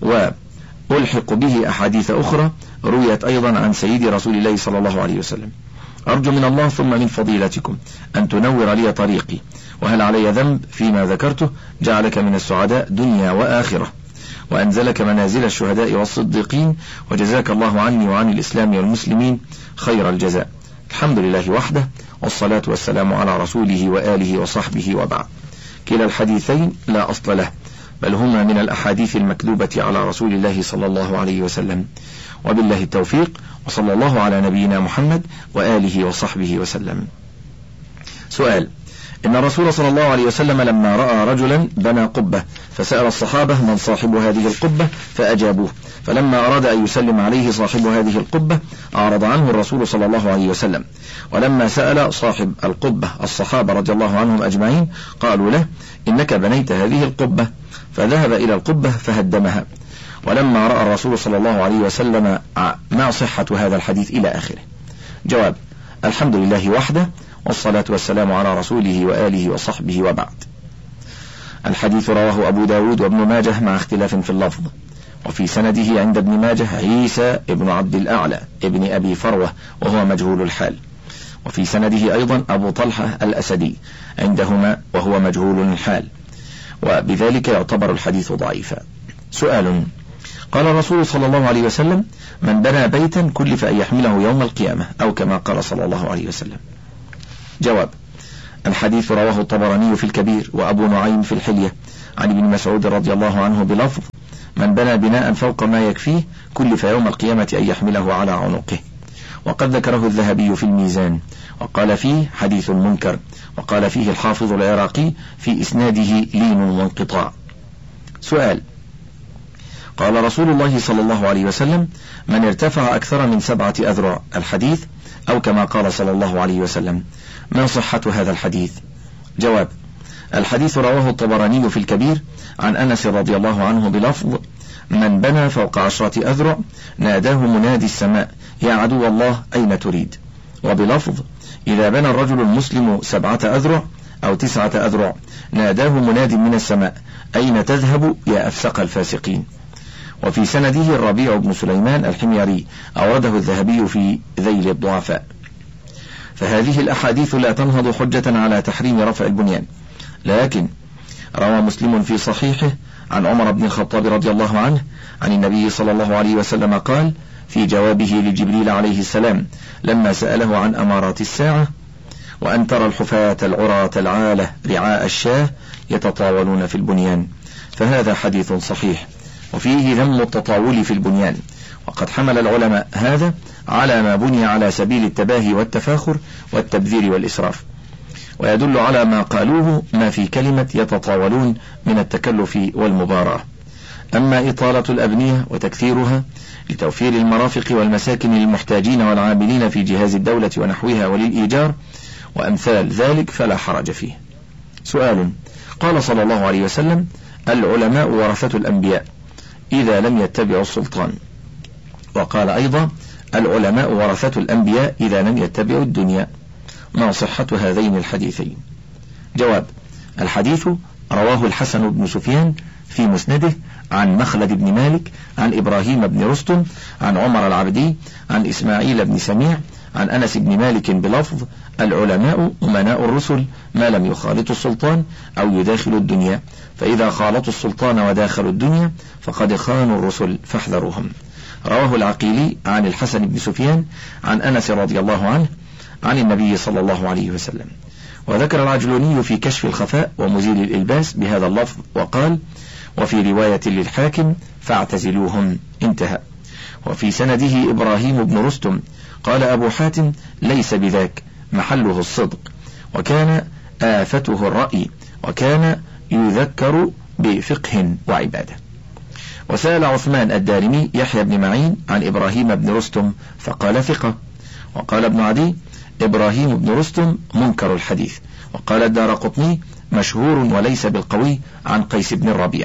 وألحق به أحاديث أخرى رويت أيضا عن سيد رسول الله صلى الله عليه وسلم. أرجو من الله ثم من فضيلتكم أن تنور لي طريقي، وهل علي ذنب فيما ذكرته؟ جعلك من السعداء دنيا وآخرة، وأنزلك منازل الشهداء والصديقين، وجزاك الله عني وعن الإسلام والمسلمين خير الجزاء. الحمد لله وحده، والصلاة والسلام على رسوله وآله وصحبه، وبعد. كلا الحديثين لا أصل له، بل هما من الأحاديث المكذوبة على رسول الله صلى الله عليه وسلم، وبالله التوفيق، وصلى الله على نبينا محمد وآله وصحبه وسلم. سؤال: إن الرسول صلى الله عليه وسلم لما رأى رجلا بنى قبة فسأل الصحابة من صاحب هذه القبة فأجابوه، فلما أراد أن يسلم عليه صاحب هذه القبة أعرض عنه الرسول صلى الله عليه وسلم، ولما سأل صاحب القبة الصحابة رضي الله عنهم أجمعين قالوا له: إنك بنيت هذه القبة، فذهب إلى القبة فهدمها. ولما رأى الرسول صلى الله عليه وسلم ما صحة هذا الحديث إلى آخره. جواب: الحمد لله وحده، والصلاة والسلام على رسوله وآله وصحبه، وبعد. الحديث رواه أبو داود وابن ماجه مع اختلاف في اللفظ، وفي سنده عند ابن ماجه عيسى ابن عبد الأعلى ابن أبي فروة وهو مجهول الحال، وفي سنده أيضا أبو طلحة الأسدي عندهما وهو مجهول الحال، وبذلك يعتبر الحديث ضعيفا. سؤال: قال الرسول صلى الله عليه وسلم: من بنى بيتا كلف أن يحمله يوم القيامة، أو كما قال صلى الله عليه وسلم. جواب: الحديث رواه الطبراني في الكبير وأبو نعيم في الحلية عن ابن مسعود رضي الله عنه بلفظ: من بنى بناء فوق ما يكفيه كلف يوم القيامة أن يحمله على عنقه. وقد ذكره الذهبي في الميزان وقال فيه حديث منكر، وقال فيه الحافظ العراقي في إسناده لين وانقطاع. سؤال: قال رسول الله صلى الله عليه وسلم: من ارتفع أكثر من سبعة أذرع، الحديث، أو كما قال صلى الله عليه وسلم. ما صحة هذا الحديث؟ جواب: الحديث رواه الطبراني في الكبير عن أنس رضي الله عنه بلفظ: من بنى فوق عشرة أذرع ناداه منادي السماء: يا عدو الله أين تريد؟ وبلفظ: إذا بنى الرجل المسلم سبعة أذرع أو تسعة أذرع ناداه مناد من السماء: أين تذهب يا أفسق الفاسقين؟ وفي سنده الربيع بن سليمان الحميري، أورده الذهبي في ذيل الضعفاء. فهذه الأحاديث لا تنهض حجة على تحريم رفع البنيان، لكن روى مسلم في صحيحه عن عمر بن الخطاب رضي الله عنه عن النبي صلى الله عليه وسلم قال في جوابه لجبريل عليه السلام لما سأله عن أمارات الساعة: وأن ترى الحفاة العراة العالة رعاء الشاه يتطاولون في البنيان. فهذا حديث صحيح وفيه ذم التطاول في البنيان، وقد حمل العلماء هذا على ما بني على سبيل التباهي والتفاخر والتبذير والإسراف، ويدل على ما قالوه ما في كلمة يتطاولون من التكلف والمباراة. أما إطالة الأبنية وتكثيرها لتوفير المرافق والمساكن للمحتاجين والعاملين في جهاز الدولة ونحوها وللإيجار وأمثال ذلك فلا حرج فيه. سؤال: قال صلى الله عليه وسلم: العلماء ورثة الأنبياء إذا لم يتبعوا السلطان. وقال أيضا: العلماء ورثة الأنبياء إذا لم يتبعوا الدنيا. ما صحة هذين الحديثين؟ جواب: الحديث رواه الحسن بن سفيان في مسنده عن مخلد بن مالك عن إبراهيم بن رستم عن عمر العبدي عن إسماعيل بن سميع عن أنس بن مالك بلفظ: العلماء أمناء الرسل ما لم يخالطوا السلطان أو يداخلوا الدنيا، فإذا خالطوا السلطان وداخلوا الدنيا فقد خانوا الرسل فاحذروهم. رواه العقيلي عن الحسن بن سفيان عن أنس رضي الله عنه عن النبي صلى الله عليه وسلم. وذكر العجلوني في كشف الخفاء ومزيل الإلباس بهذا اللفظ وقال: وفي رواية للحاكم: فاعتزلوهم، انتهى. وفي سنده إبراهيم بن رستم قال أبو حاتم: ليس بذاك، محله الصدق، وكان آفته الرأي، وكان يذكر بفقه وعبادة. وسأل عثمان الدارمي يحيى بن معين عن إبراهيم بن رستم فقال: ثقة. وقال ابن عدي: إبراهيم بن رستم منكر الحديث. وقال الدارقطني: مشهور وليس بالقوي عن قيس بن الربيع.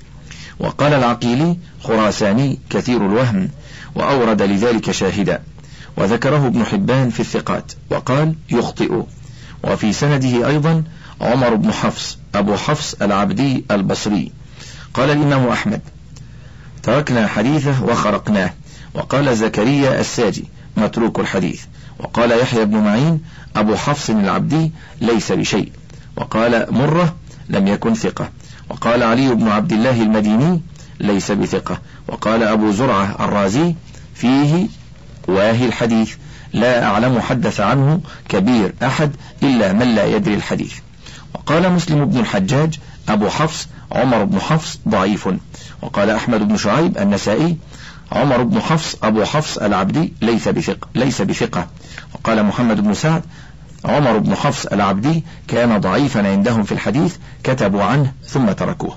وقال العقيلي: خراساني كثير الوهم، وأورد لذلك شاهدا. وذكره ابن حبان في الثقات وقال: يخطئ. وفي سنده أيضا عمر بن حفص أبو حفص العبدي البصري. قال الإمام أحمد: تركنا حديثه وخرقناه. وقال زكريا الساجي: متروك الحديث. وقال يحيى بن معين: أبو حفص العبدي ليس بشيء. وقال مرة: لم يكن ثقة. وقال علي بن عبد الله المديني: ليس بثقة. وقال أبو زرعة الرازي: فيه واهي الحديث، لا أعلم حدث عنه كبير أحد إلا من لا يدري الحديث. وقال مسلم بن الحجاج: أبو حفص عمر بن حفص ضعيف. وقال أحمد بن شعيب النسائي: عمر بن حفص أبو حفص العبدي ليس بثقة ليس بثقة. وقال محمد بن سعد: عمر بن حفص العبدي كان ضعيفا عندهم في الحديث، كتبوا عنه ثم تركوه.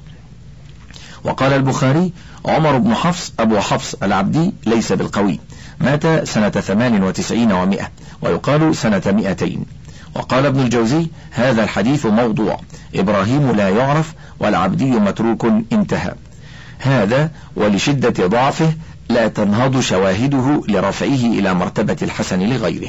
وقال البخاري: عمر بن حفص أبو حفص العبدي ليس بالقوي، مات سنة ثمان وتسعين ومائة، ويقال سنة مئتين. وقال ابن الجوزي: هذا الحديث موضوع، إبراهيم لا يعرف والعبدي متروك، انتهى. هذا ولشدة ضعفه لا تنهض شواهده لرفعه إلى مرتبة الحسن لغيره.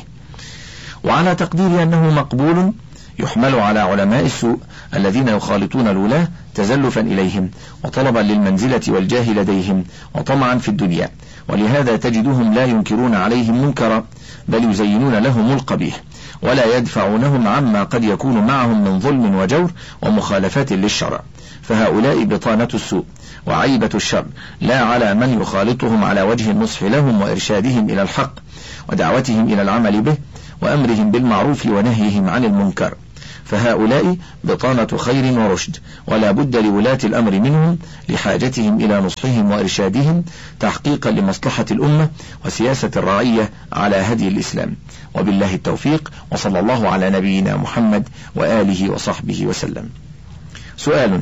وعلى تقدير أنه مقبول يحمل على علماء السوء الذين يخالطون الولاة تزلفا إليهم وطلبا للمنزلة والجاه لديهم وطمعا في الدنيا، ولهذا تجدهم لا ينكرون عليهم منكرا، بل يزينون لهم القبيح ولا يدفعونهم عما قد يكون معهم من ظلم وجور ومخالفات للشرع. فهؤلاء بطانة السوء وعيبة الشر، لا على من يخالطهم على وجه النصح لهم وإرشادهم إلى الحق ودعوتهم إلى العمل به وأمرهم بالمعروف ونهيهم عن المنكر، فهؤلاء بطانة خير ورشد، ولا بد لولاة الأمر منهم لحاجتهم إلى نصحهم وإرشادهم تحقيقا لمصلحة الأمة وسياسة الرعية على هدي الإسلام. وبالله التوفيق، وصلى الله على نبينا محمد وآله وصحبه وسلم. سؤال: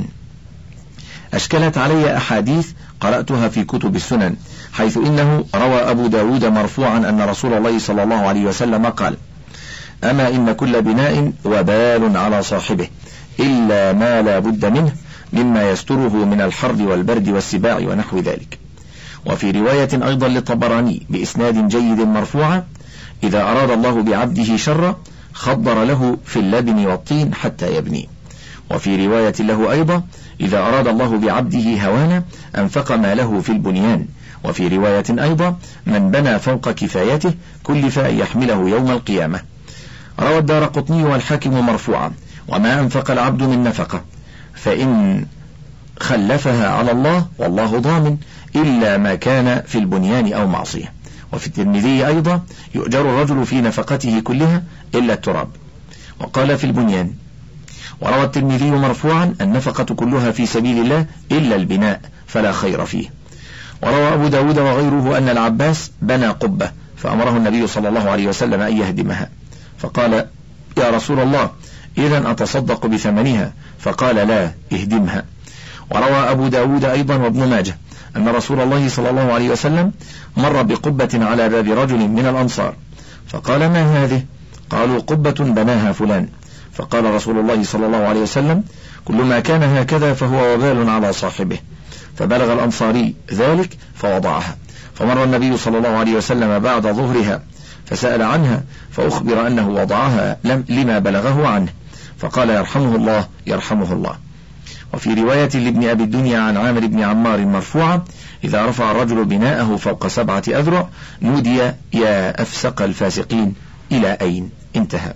أشكلت علي أحاديث قرأتها في كتب السنن، حيث إنه روى أبو داود مرفوعا أن رسول الله صلى الله عليه وسلم قال: أما إن كل بناء وبال على صاحبه إلا ما لا بد منه مما يستره من الحر والبرد والسباع ونحو ذلك. وفي رواية أيضا للطبراني بإسناد جيد مرفوعة: إذا أراد الله بعبده شرا خضر له في اللبن والطين حتى يبني. وفي رواية له أيضا: إذا أراد الله بعبده هوانا أنفق ما له في البنيان. وفي رواية أيضا: من بنى فوق كفايته كلف أن يحمله يوم القيامة. روى الدارقطني والحاكم مرفوعا: وما أنفق العبد من نفقة فإن خلفها على الله والله ضامن إلا ما كان في البنيان أو معصية. وفي الترمذي أيضا: يؤجر الرجل في نفقته كلها إلا التراب. وقال في البنيان. وروى الترمذي مرفوعا: النفقة كلها في سبيل الله إلا البناء فلا خير فيه. وروى أبو داود وغيره أن العباس بنى قبة فأمره النبي صلى الله عليه وسلم أن يهدمها، فقال: يا رسول الله إذن أتصدق بثمنها؟ فقال: لا، اهدمها. وروى أبو داود أيضا وابن ماجه أن رسول الله صلى الله عليه وسلم مر بقبة على باب رجل من الأنصار، فقال: ما هذه؟ قالوا: قبة بناها فلان. فقال رسول الله صلى الله عليه وسلم: كل ما كان هكذا فهو وبال على صاحبه. فبلغ الأنصاري ذلك فوضعها، فمر النبي صلى الله عليه وسلم بعد ظهرها فسأل عنها، فأخبر أنه وضعها لما بلغه عنه، فقال: يرحمه الله يرحمه الله. وفي رواية لابن أبي الدنيا عن عامر بن عمار مرفوعة: إذا رفع الرجل بناءه فوق سبعة أذرع نودي يا أفسق الفاسقين إلى أين؟ انتهى.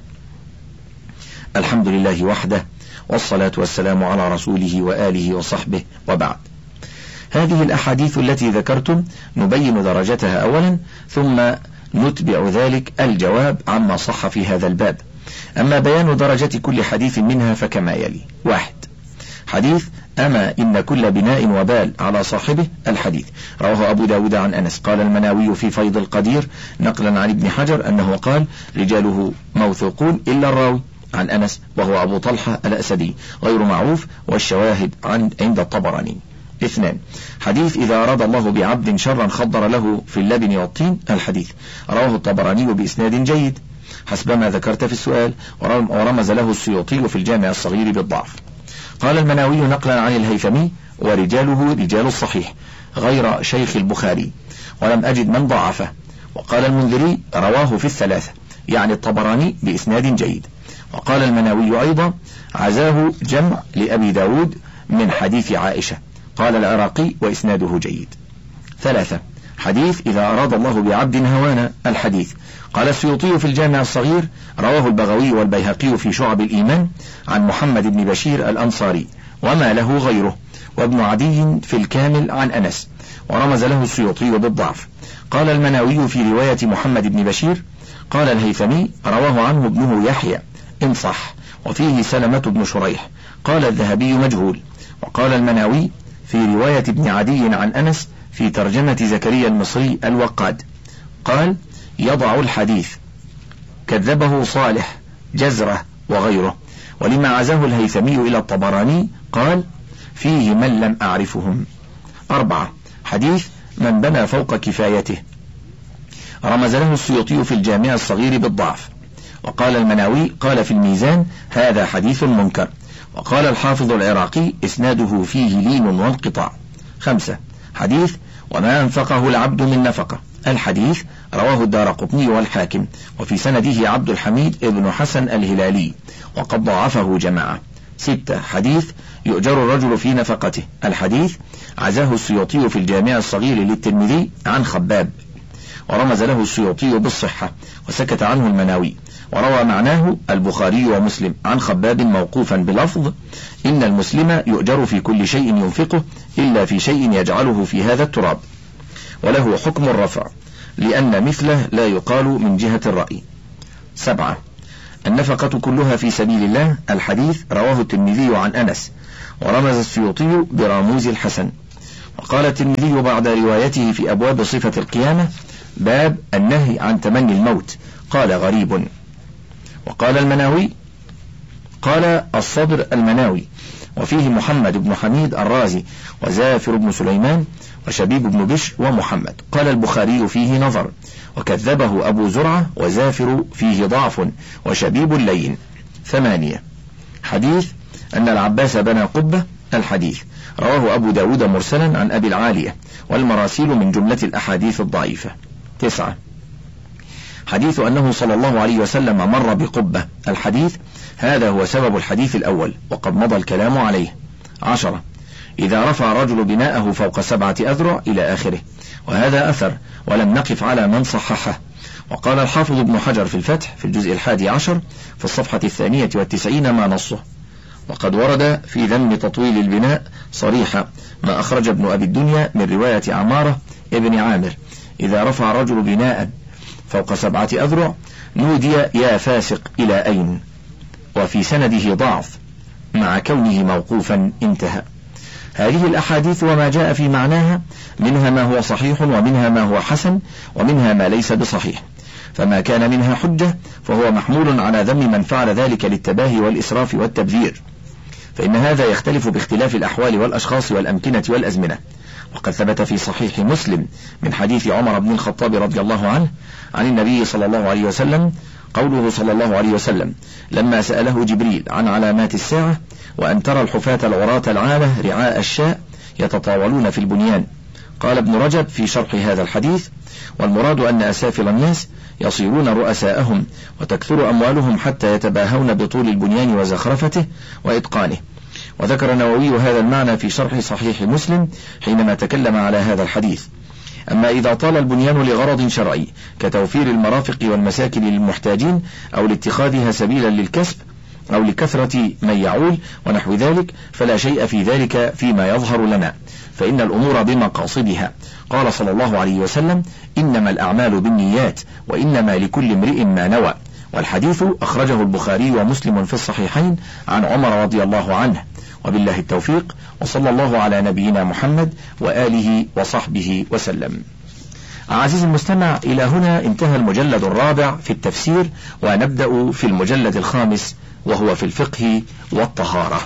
الحمد لله وحده، والصلاة والسلام على رسوله وآله وصحبه، وبعد. هذه الأحاديث التي ذكرتم نبين درجتها أولا، ثم نتبع ذلك الجواب عما صح في هذا الباب. أما بيان درجة كل حديث منها فكما يلي: واحد، حديث أما إن كل بناء وبال على صاحبه، الحديث رواه أبو داود عن أنس. قال المناوي في فيض القدير نقلا عن ابن حجر أنه قال: رجاله موثوقون إلا الراوي عن أنس وهو أبو طلحة الأسدي غير معروف، والشواهد عن عند الطبراني. اثنان، حديث إذا أراد الله بعبد شرا خضر له في اللبن والطين، الحديث رواه الطبراني بإسناد جيد حسب ما ذكرت في السؤال، ورمز له السيوطي في الجامع الصغير بالضعف. قال المناوي نقلا عن الهيثمي: ورجاله رجال الصحيح غير شيخ البخاري، ولم أجد من ضعفه. وقال المنذري: رواه في الثلاثة، يعني الطبراني بإسناد جيد. وقال المناوي أيضا: عزاه جمع لأبي داود من حديث عائشة. قال العراقي: وإسناده جيد. ثلاثة، حديث إذا أراد الله بعبد هوانا، الحديث قال السيوطي في الجامع الصغير: رواه البغوي والبيهقي في شعب الإيمان عن محمد بن بشير الأنصاري وما له غيره، وابن عدي في الكامل عن أنس، ورمز له السيوطي بالضعف. قال المناوي في رواية محمد بن بشير. قال الهيثمي: رواه عنه ابنه يحيى إن صح، وفيه سلمة بن شريح. قال الذهبي: مجهول. وقال المناوي في رواية ابن عدي عن أنس في ترجمة زكريا المصري الوقاد، قال: يضع الحديث، كذبه صالح جزرة وغيره. ولما عزاه الهيثمي إلى الطبراني قال: فيه من لم أعرفهم. أربعة، حديث من بنى فوق كفايته، رمز له السيوطي في الجامع الصغير بالضعف. وقال المناوي قال في الميزان: هذا حديث منكر. وقال الحافظ العراقي: إسناده فيه لين وانقطاع. خمسة، حديث وما أنفقه العبد من نفقة، الحديث رواه الدارقطني والحاكم، وفي سنده عبد الحميد ابن حسن الهلالي، وقد ضعفه جماعة. ستة، حديث يؤجر الرجل في نفقته، الحديث عزاه السيوطي في الجامع الصغير للترمذي عن خباب. ورمز له السيوطي بالصحة، وسكت عنه المناوي. وروى معناه البخاري ومسلم عن خباب موقوفا بلفظ: إن المسلم يؤجر في كل شيء ينفقه إلا في شيء يجعله في هذا التراب، وله حكم الرفع لأن مثله لا يقال من جهة الرأي. سبعة. النفقة كلها في سبيل الله. الحديث رواه الترمذي عن أنس، ورمز السيوطي براموز الحسن. وقال الترمذي بعد روايته في أبواب صفة القيامة: باب النهي عن تمني الموت، قال غريب. وقال المناوي قال الصدر المناوي، وفيه محمد بن حميد الرازي وزافر بن سليمان وشبيب بن بشر ومحمد. قال البخاري فيه نظر، وكذبه أبو زرعة، وزافر فيه ضعف وشبيب لين. ثمانية. حديث أن العباس بنى قبة. الحديث رواه أبو داود مرسلا عن أبي العالية، والمراسيل من جملة الأحاديث الضعيفة. تسعة. حديث أنه صلى الله عليه وسلم مر بقبة. الحديث هذا هو سبب الحديث الأول، وقد مضى الكلام عليه. عشرة. إذا رفع رجل بناءه فوق سبعة أذرع إلى آخره، وهذا أثر ولم نقف على من صححه. وقال الحافظ ابن حجر في الفتح في الجزء الحادي عشر في الصفحة الثانية والتسعين ما نصه. وقد ورد في ذم تطويل البناء صريحة ما أخرج ابن أبي الدنيا من رواية عمارة ابن عامر: إذا رفع رجل بناء فوق سبعة أذرع نودي يا فاسق إلى أين، وفي سنده ضعف مع كونه موقوفا. انتهى. هذه الأحاديث وما جاء في معناها منها ما هو صحيح، ومنها ما هو حسن، ومنها ما ليس بصحيح، فما كان منها حجة فهو محمول على ذم من فعل ذلك للتباهي والإسراف والتبذير، فإن هذا يختلف باختلاف الأحوال والأشخاص والأمكنة والأزمنة. وقد ثبت في صحيح مسلم من حديث عمر بن الخطاب رضي الله عنه عن النبي صلى الله عليه وسلم قوله صلى الله عليه وسلم لما سأله جبريل عن علامات الساعة: وأن ترى الحفاة العراة العالة رعاء الشاء يتطاولون في البنيان. قال ابن رجب في شرح هذا الحديث: والمراد أن أسافل الناس يصيرون رؤساءهم وتكثر أموالهم حتى يتباهون بطول البنيان وزخرفته وإتقانه. وذكر النووي هذا المعنى في شرح صحيح مسلم حينما تكلم على هذا الحديث. أما إذا طال البنيان لغرض شرعي كتوفير المرافق والمساكن للمحتاجين، أو لاتخاذها سبيلا للكسب، أو لكثرة من يعول ونحو ذلك، فلا شيء في ذلك فيما يظهر لنا، فإن الأمور بمقاصدها. قال صلى الله عليه وسلم: إنما الأعمال بالنيات وإنما لكل امرئ ما نوى. والحديث أخرجه البخاري ومسلم في الصحيحين عن عمر رضي الله عنه. وبالله التوفيق، وصلى الله على نبينا محمد وآله وصحبه وسلم. عزيزي المستمع، إلى هنا انتهى المجلد الرابع في التفسير، ونبدأ في المجلد الخامس وهو في الفقه والطهارة.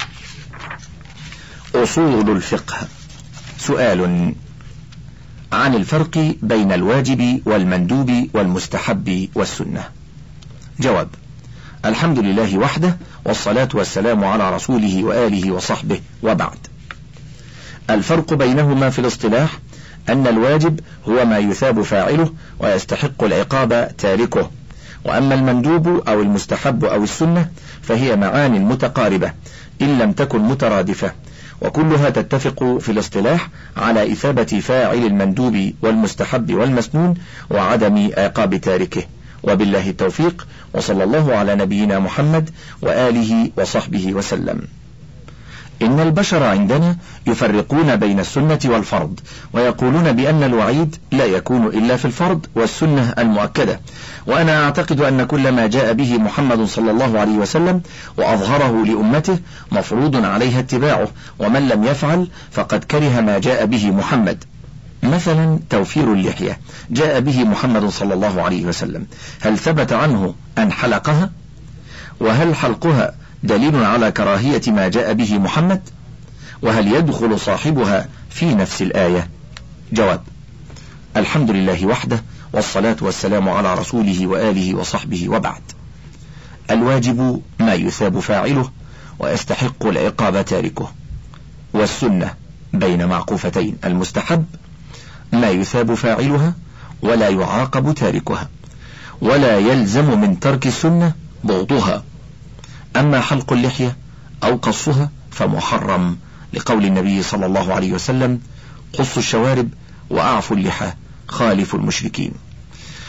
أصول الفقه. سؤال عن الفرق بين الواجب والمندوب والمستحب والسنة. جواب: الحمد لله وحده، والصلاة والسلام على رسوله وآله وصحبه، وبعد. الفرق بينهما في الاصطلاح أن الواجب هو ما يثاب فاعله ويستحق العقاب تاركه، وأما المندوب أو المستحب أو السنة فهي معان متقاربة إن لم تكن مترادفة، وكلها تتفق في الاصطلاح على إثابة فاعل المندوب والمستحب والمسنون وعدم عقاب تاركه. وبالله التوفيق، وصلى الله على نبينا محمد وآله وصحبه وسلم. إن البشر عندنا يفرقون بين السنة والفرض، ويقولون بأن الوعيد لا يكون إلا في الفرض والسنة المؤكدة، وأنا أعتقد أن كل ما جاء به محمد صلى الله عليه وسلم وأظهره لأمته مفروض عليها اتباعه، ومن لم يفعل فقد كره ما جاء به محمد. مثلا توفير اللحية جاء به محمد صلى الله عليه وسلم، هل ثبت عنه أن حلقها؟ وهل حلقها دليل على كراهية ما جاء به محمد؟ وهل يدخل صاحبها في نفس الآية؟ جواب: الحمد لله وحده، والصلاة والسلام على رسوله وآله وصحبه، وبعد. الواجب ما يثاب فاعله ويستحق العقاب تاركه، والسنة بين معقوفتين المستحب ما يثاب فاعلها ولا يعاقب تاركها، ولا يلزم من ترك السنة بغضها. أما حلق اللحية أو قصها فمحرم، لقول النبي صلى الله عليه وسلم: قصوا الشوارب وأعفوا اللحى خالفوا المشركين.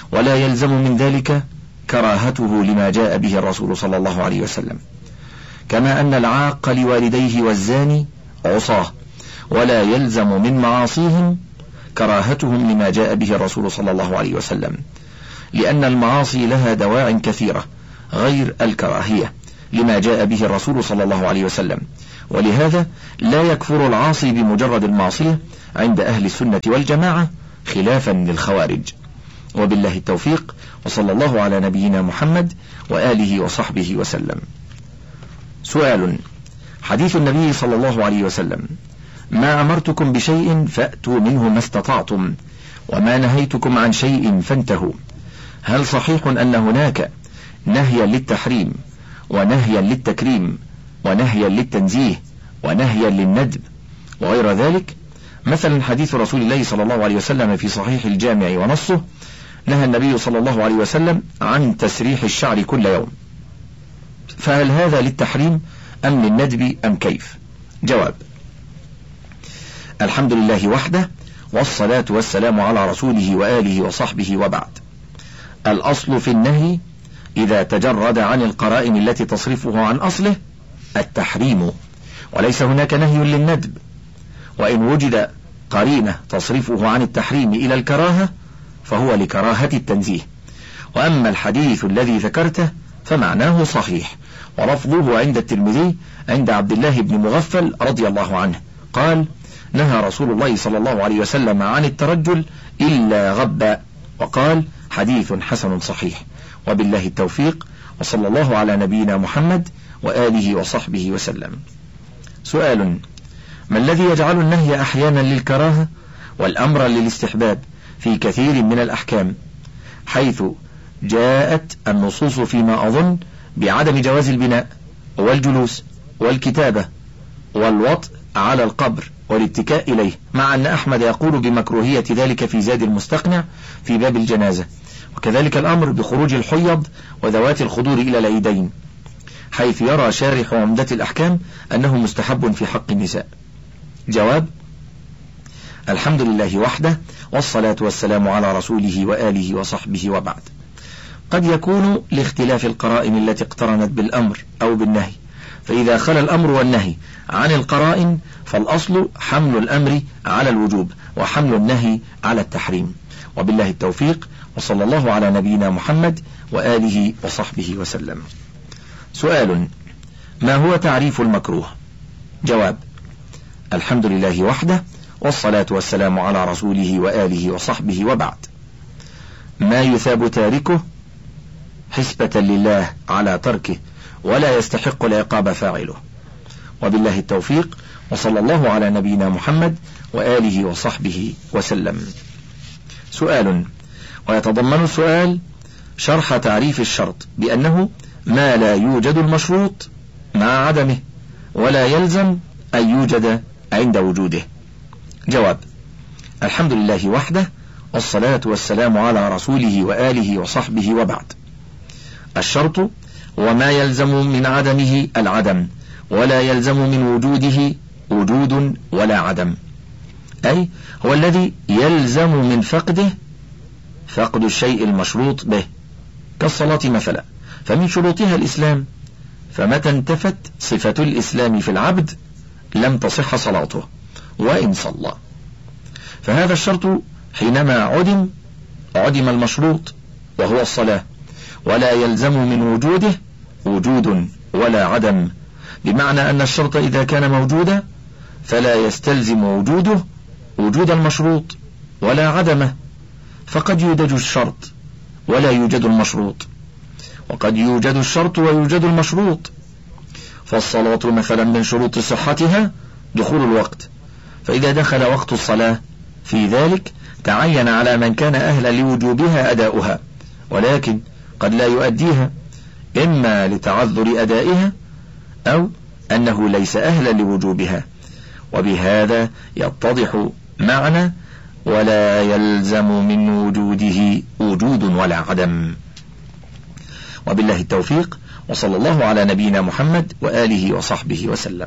ولا يلزم من ذلك كراهته لما جاء به الرسول صلى الله عليه وسلم، كما أن العاق لوالديه والزاني عصاه، ولا يلزم من معاصيهم كراهتهم لما جاء به الرسول صلى الله عليه وسلم، لأن المعاصي لها دواع كثيرة غير الكراهية لما جاء به الرسول صلى الله عليه وسلم، ولهذا لا يكفر العاصي بمجرد المعصية عند أهل السنة والجماعة خلافا للخوارج. وبالله التوفيق، وصلى الله على نبينا محمد وآله وصحبه وسلم. سؤال: حديث النبي صلى الله عليه وسلم: ما أمرتكم بشيء فأتوا منه ما استطعتم، وما نهيتكم عن شيء فانتهوا، هل صحيح أن هناك نهيا للتحريم ونهيا للتكريم ونهيا للتنزيه ونهيا للندب وغير ذلك؟ مثلا حديث رسول الله صلى الله عليه وسلم في صحيح الجامع ونصه: نهى النبي صلى الله عليه وسلم عن تسريح الشعر كل يوم، فهل هذا للتحريم أم للندب أم كيف؟ جواب: الحمد لله وحده، والصلاة والسلام على رسوله وآله وصحبه، وبعد. الأصل في النهي إذا تجرد عن القرائن التي تصرفه عن أصله التحريم، وليس هناك نهي للندب، وإن وجد قرينة تصرفه عن التحريم إلى الكراهة فهو لكراهة التنزيه. وأما الحديث الذي ذكرته فمعناه صحيح، ولفظه عند الترمذي عند عبد الله بن مغفل رضي الله عنه قال: نهى رسول الله صلى الله عليه وسلم عن الترجل إلا غبا، وقال: حديث حسن صحيح. وبالله التوفيق، وصلى الله على نبينا محمد وآله وصحبه وسلم. سؤال: ما الذي يجعل النهي أحيانا للكراهة والأمر للاستحباب في كثير من الأحكام، حيث جاءت النصوص فيما أظن بعدم جواز البناء والجلوس والكتابة والوطء على القبر والاتكاء إليه، مع أن أحمد يقول بمكروهية ذلك في زاد المستقنع في باب الجنازة، وكذلك الأمر بخروج الحيض وذوات الخدور إلى العيدين، حيث يرى شارح عمدة الأحكام أنه مستحب في حق النساء. جواب: الحمد لله وحده، والصلاة والسلام على رسوله وآله وصحبه، وبعد. قد يكون لاختلاف القرائن التي اقترنت بالأمر أو بالنهي، فإذا خلا الأمر والنهي عن القرائن فالأصل حمل الأمر على الوجوب وحمل النهي على التحريم. وبالله التوفيق، وصلى الله على نبينا محمد وآله وصحبه وسلم. سؤال: ما هو تعريف المكروه؟ جواب: الحمد لله وحده، والصلاة والسلام على رسوله وآله وصحبه، وبعد. ما يثاب تاركه حسبة لله على تركه، ولا يستحق العقاب فاعله. وبالله التوفيق، وصلى الله على نبينا محمد وآله وصحبه وسلم. سؤال: ويتضمن السؤال شرح تعريف الشرط بأنه ما لا يوجد المشروط مع عدمه، ولا يلزم أن يوجد عند وجوده. جواب: الحمد لله وحده، والصلاة والسلام على رسوله وآله وصحبه، وبعد. الشرط وما يلزم من عدمه العدم، ولا يلزم من وجوده وجود ولا عدم، أي هو الذي يلزم من فقده فقد الشيء المشروط به، كالصلاة مثلا، فمن شروطها الإسلام، فمتى انتفت صفة الإسلام في العبد لم تصح صلاته وإن صلى. فهذا الشرط حينما عدم عدم المشروط وهو الصلاة، ولا يلزم من وجوده وجود ولا عدم، بمعنى أن الشرط إذا كان موجودا فلا يستلزم وجوده وجود المشروط ولا عدمه، فقد يوجد الشرط ولا يوجد المشروط، وقد يوجد الشرط ويوجد المشروط. فالصلاة مثلا من شروط صحتها دخول الوقت، فإذا دخل وقت الصلاة في ذلك تعين على من كان أهلا لوجوبها أداؤها، ولكن قد لا يؤديها، إما لتعذر أدائها أو أنه ليس أهلا لوجوبها. وبهذا يتضح معنى ولا يلزم من وجوده وجود ولا عدم. وبالله التوفيق، وصلى الله على نبينا محمد وآله وصحبه وسلم.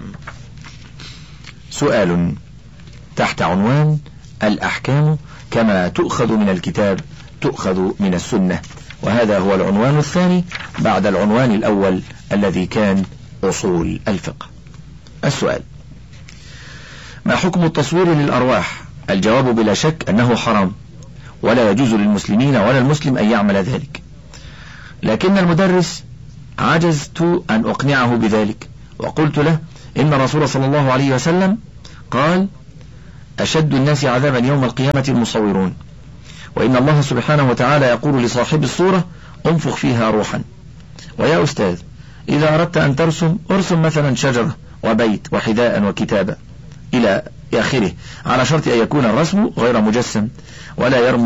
سؤال تحت عنوان الأحكام كما تؤخذ من الكتاب تؤخذ من السنة. وهذا هو العنوان الثاني بعد العنوان الأول الذي كان أصول الفقه. السؤال: ما حكم التصوير للأرواح؟ الجواب بلا شك أنه حرام، ولا يجوز للمسلمين ولا المسلم أن يعمل ذلك، لكن المدرس عجزت أن أقنعه بذلك، وقلت له إن الرسول صلى الله عليه وسلم قال: أشد الناس عذابا يوم القيامة المصورون، وإن الله سبحانه وتعالى يقول لصاحب الصورة: انفخ فيها روحا. ويا أستاذ، إذا أردت أن ترسم ارسم مثلا شجرة وبيت وحذاء وكتابة إلى آخره، على شرط أن يكون الرسم غير مجسم، ولا يرمي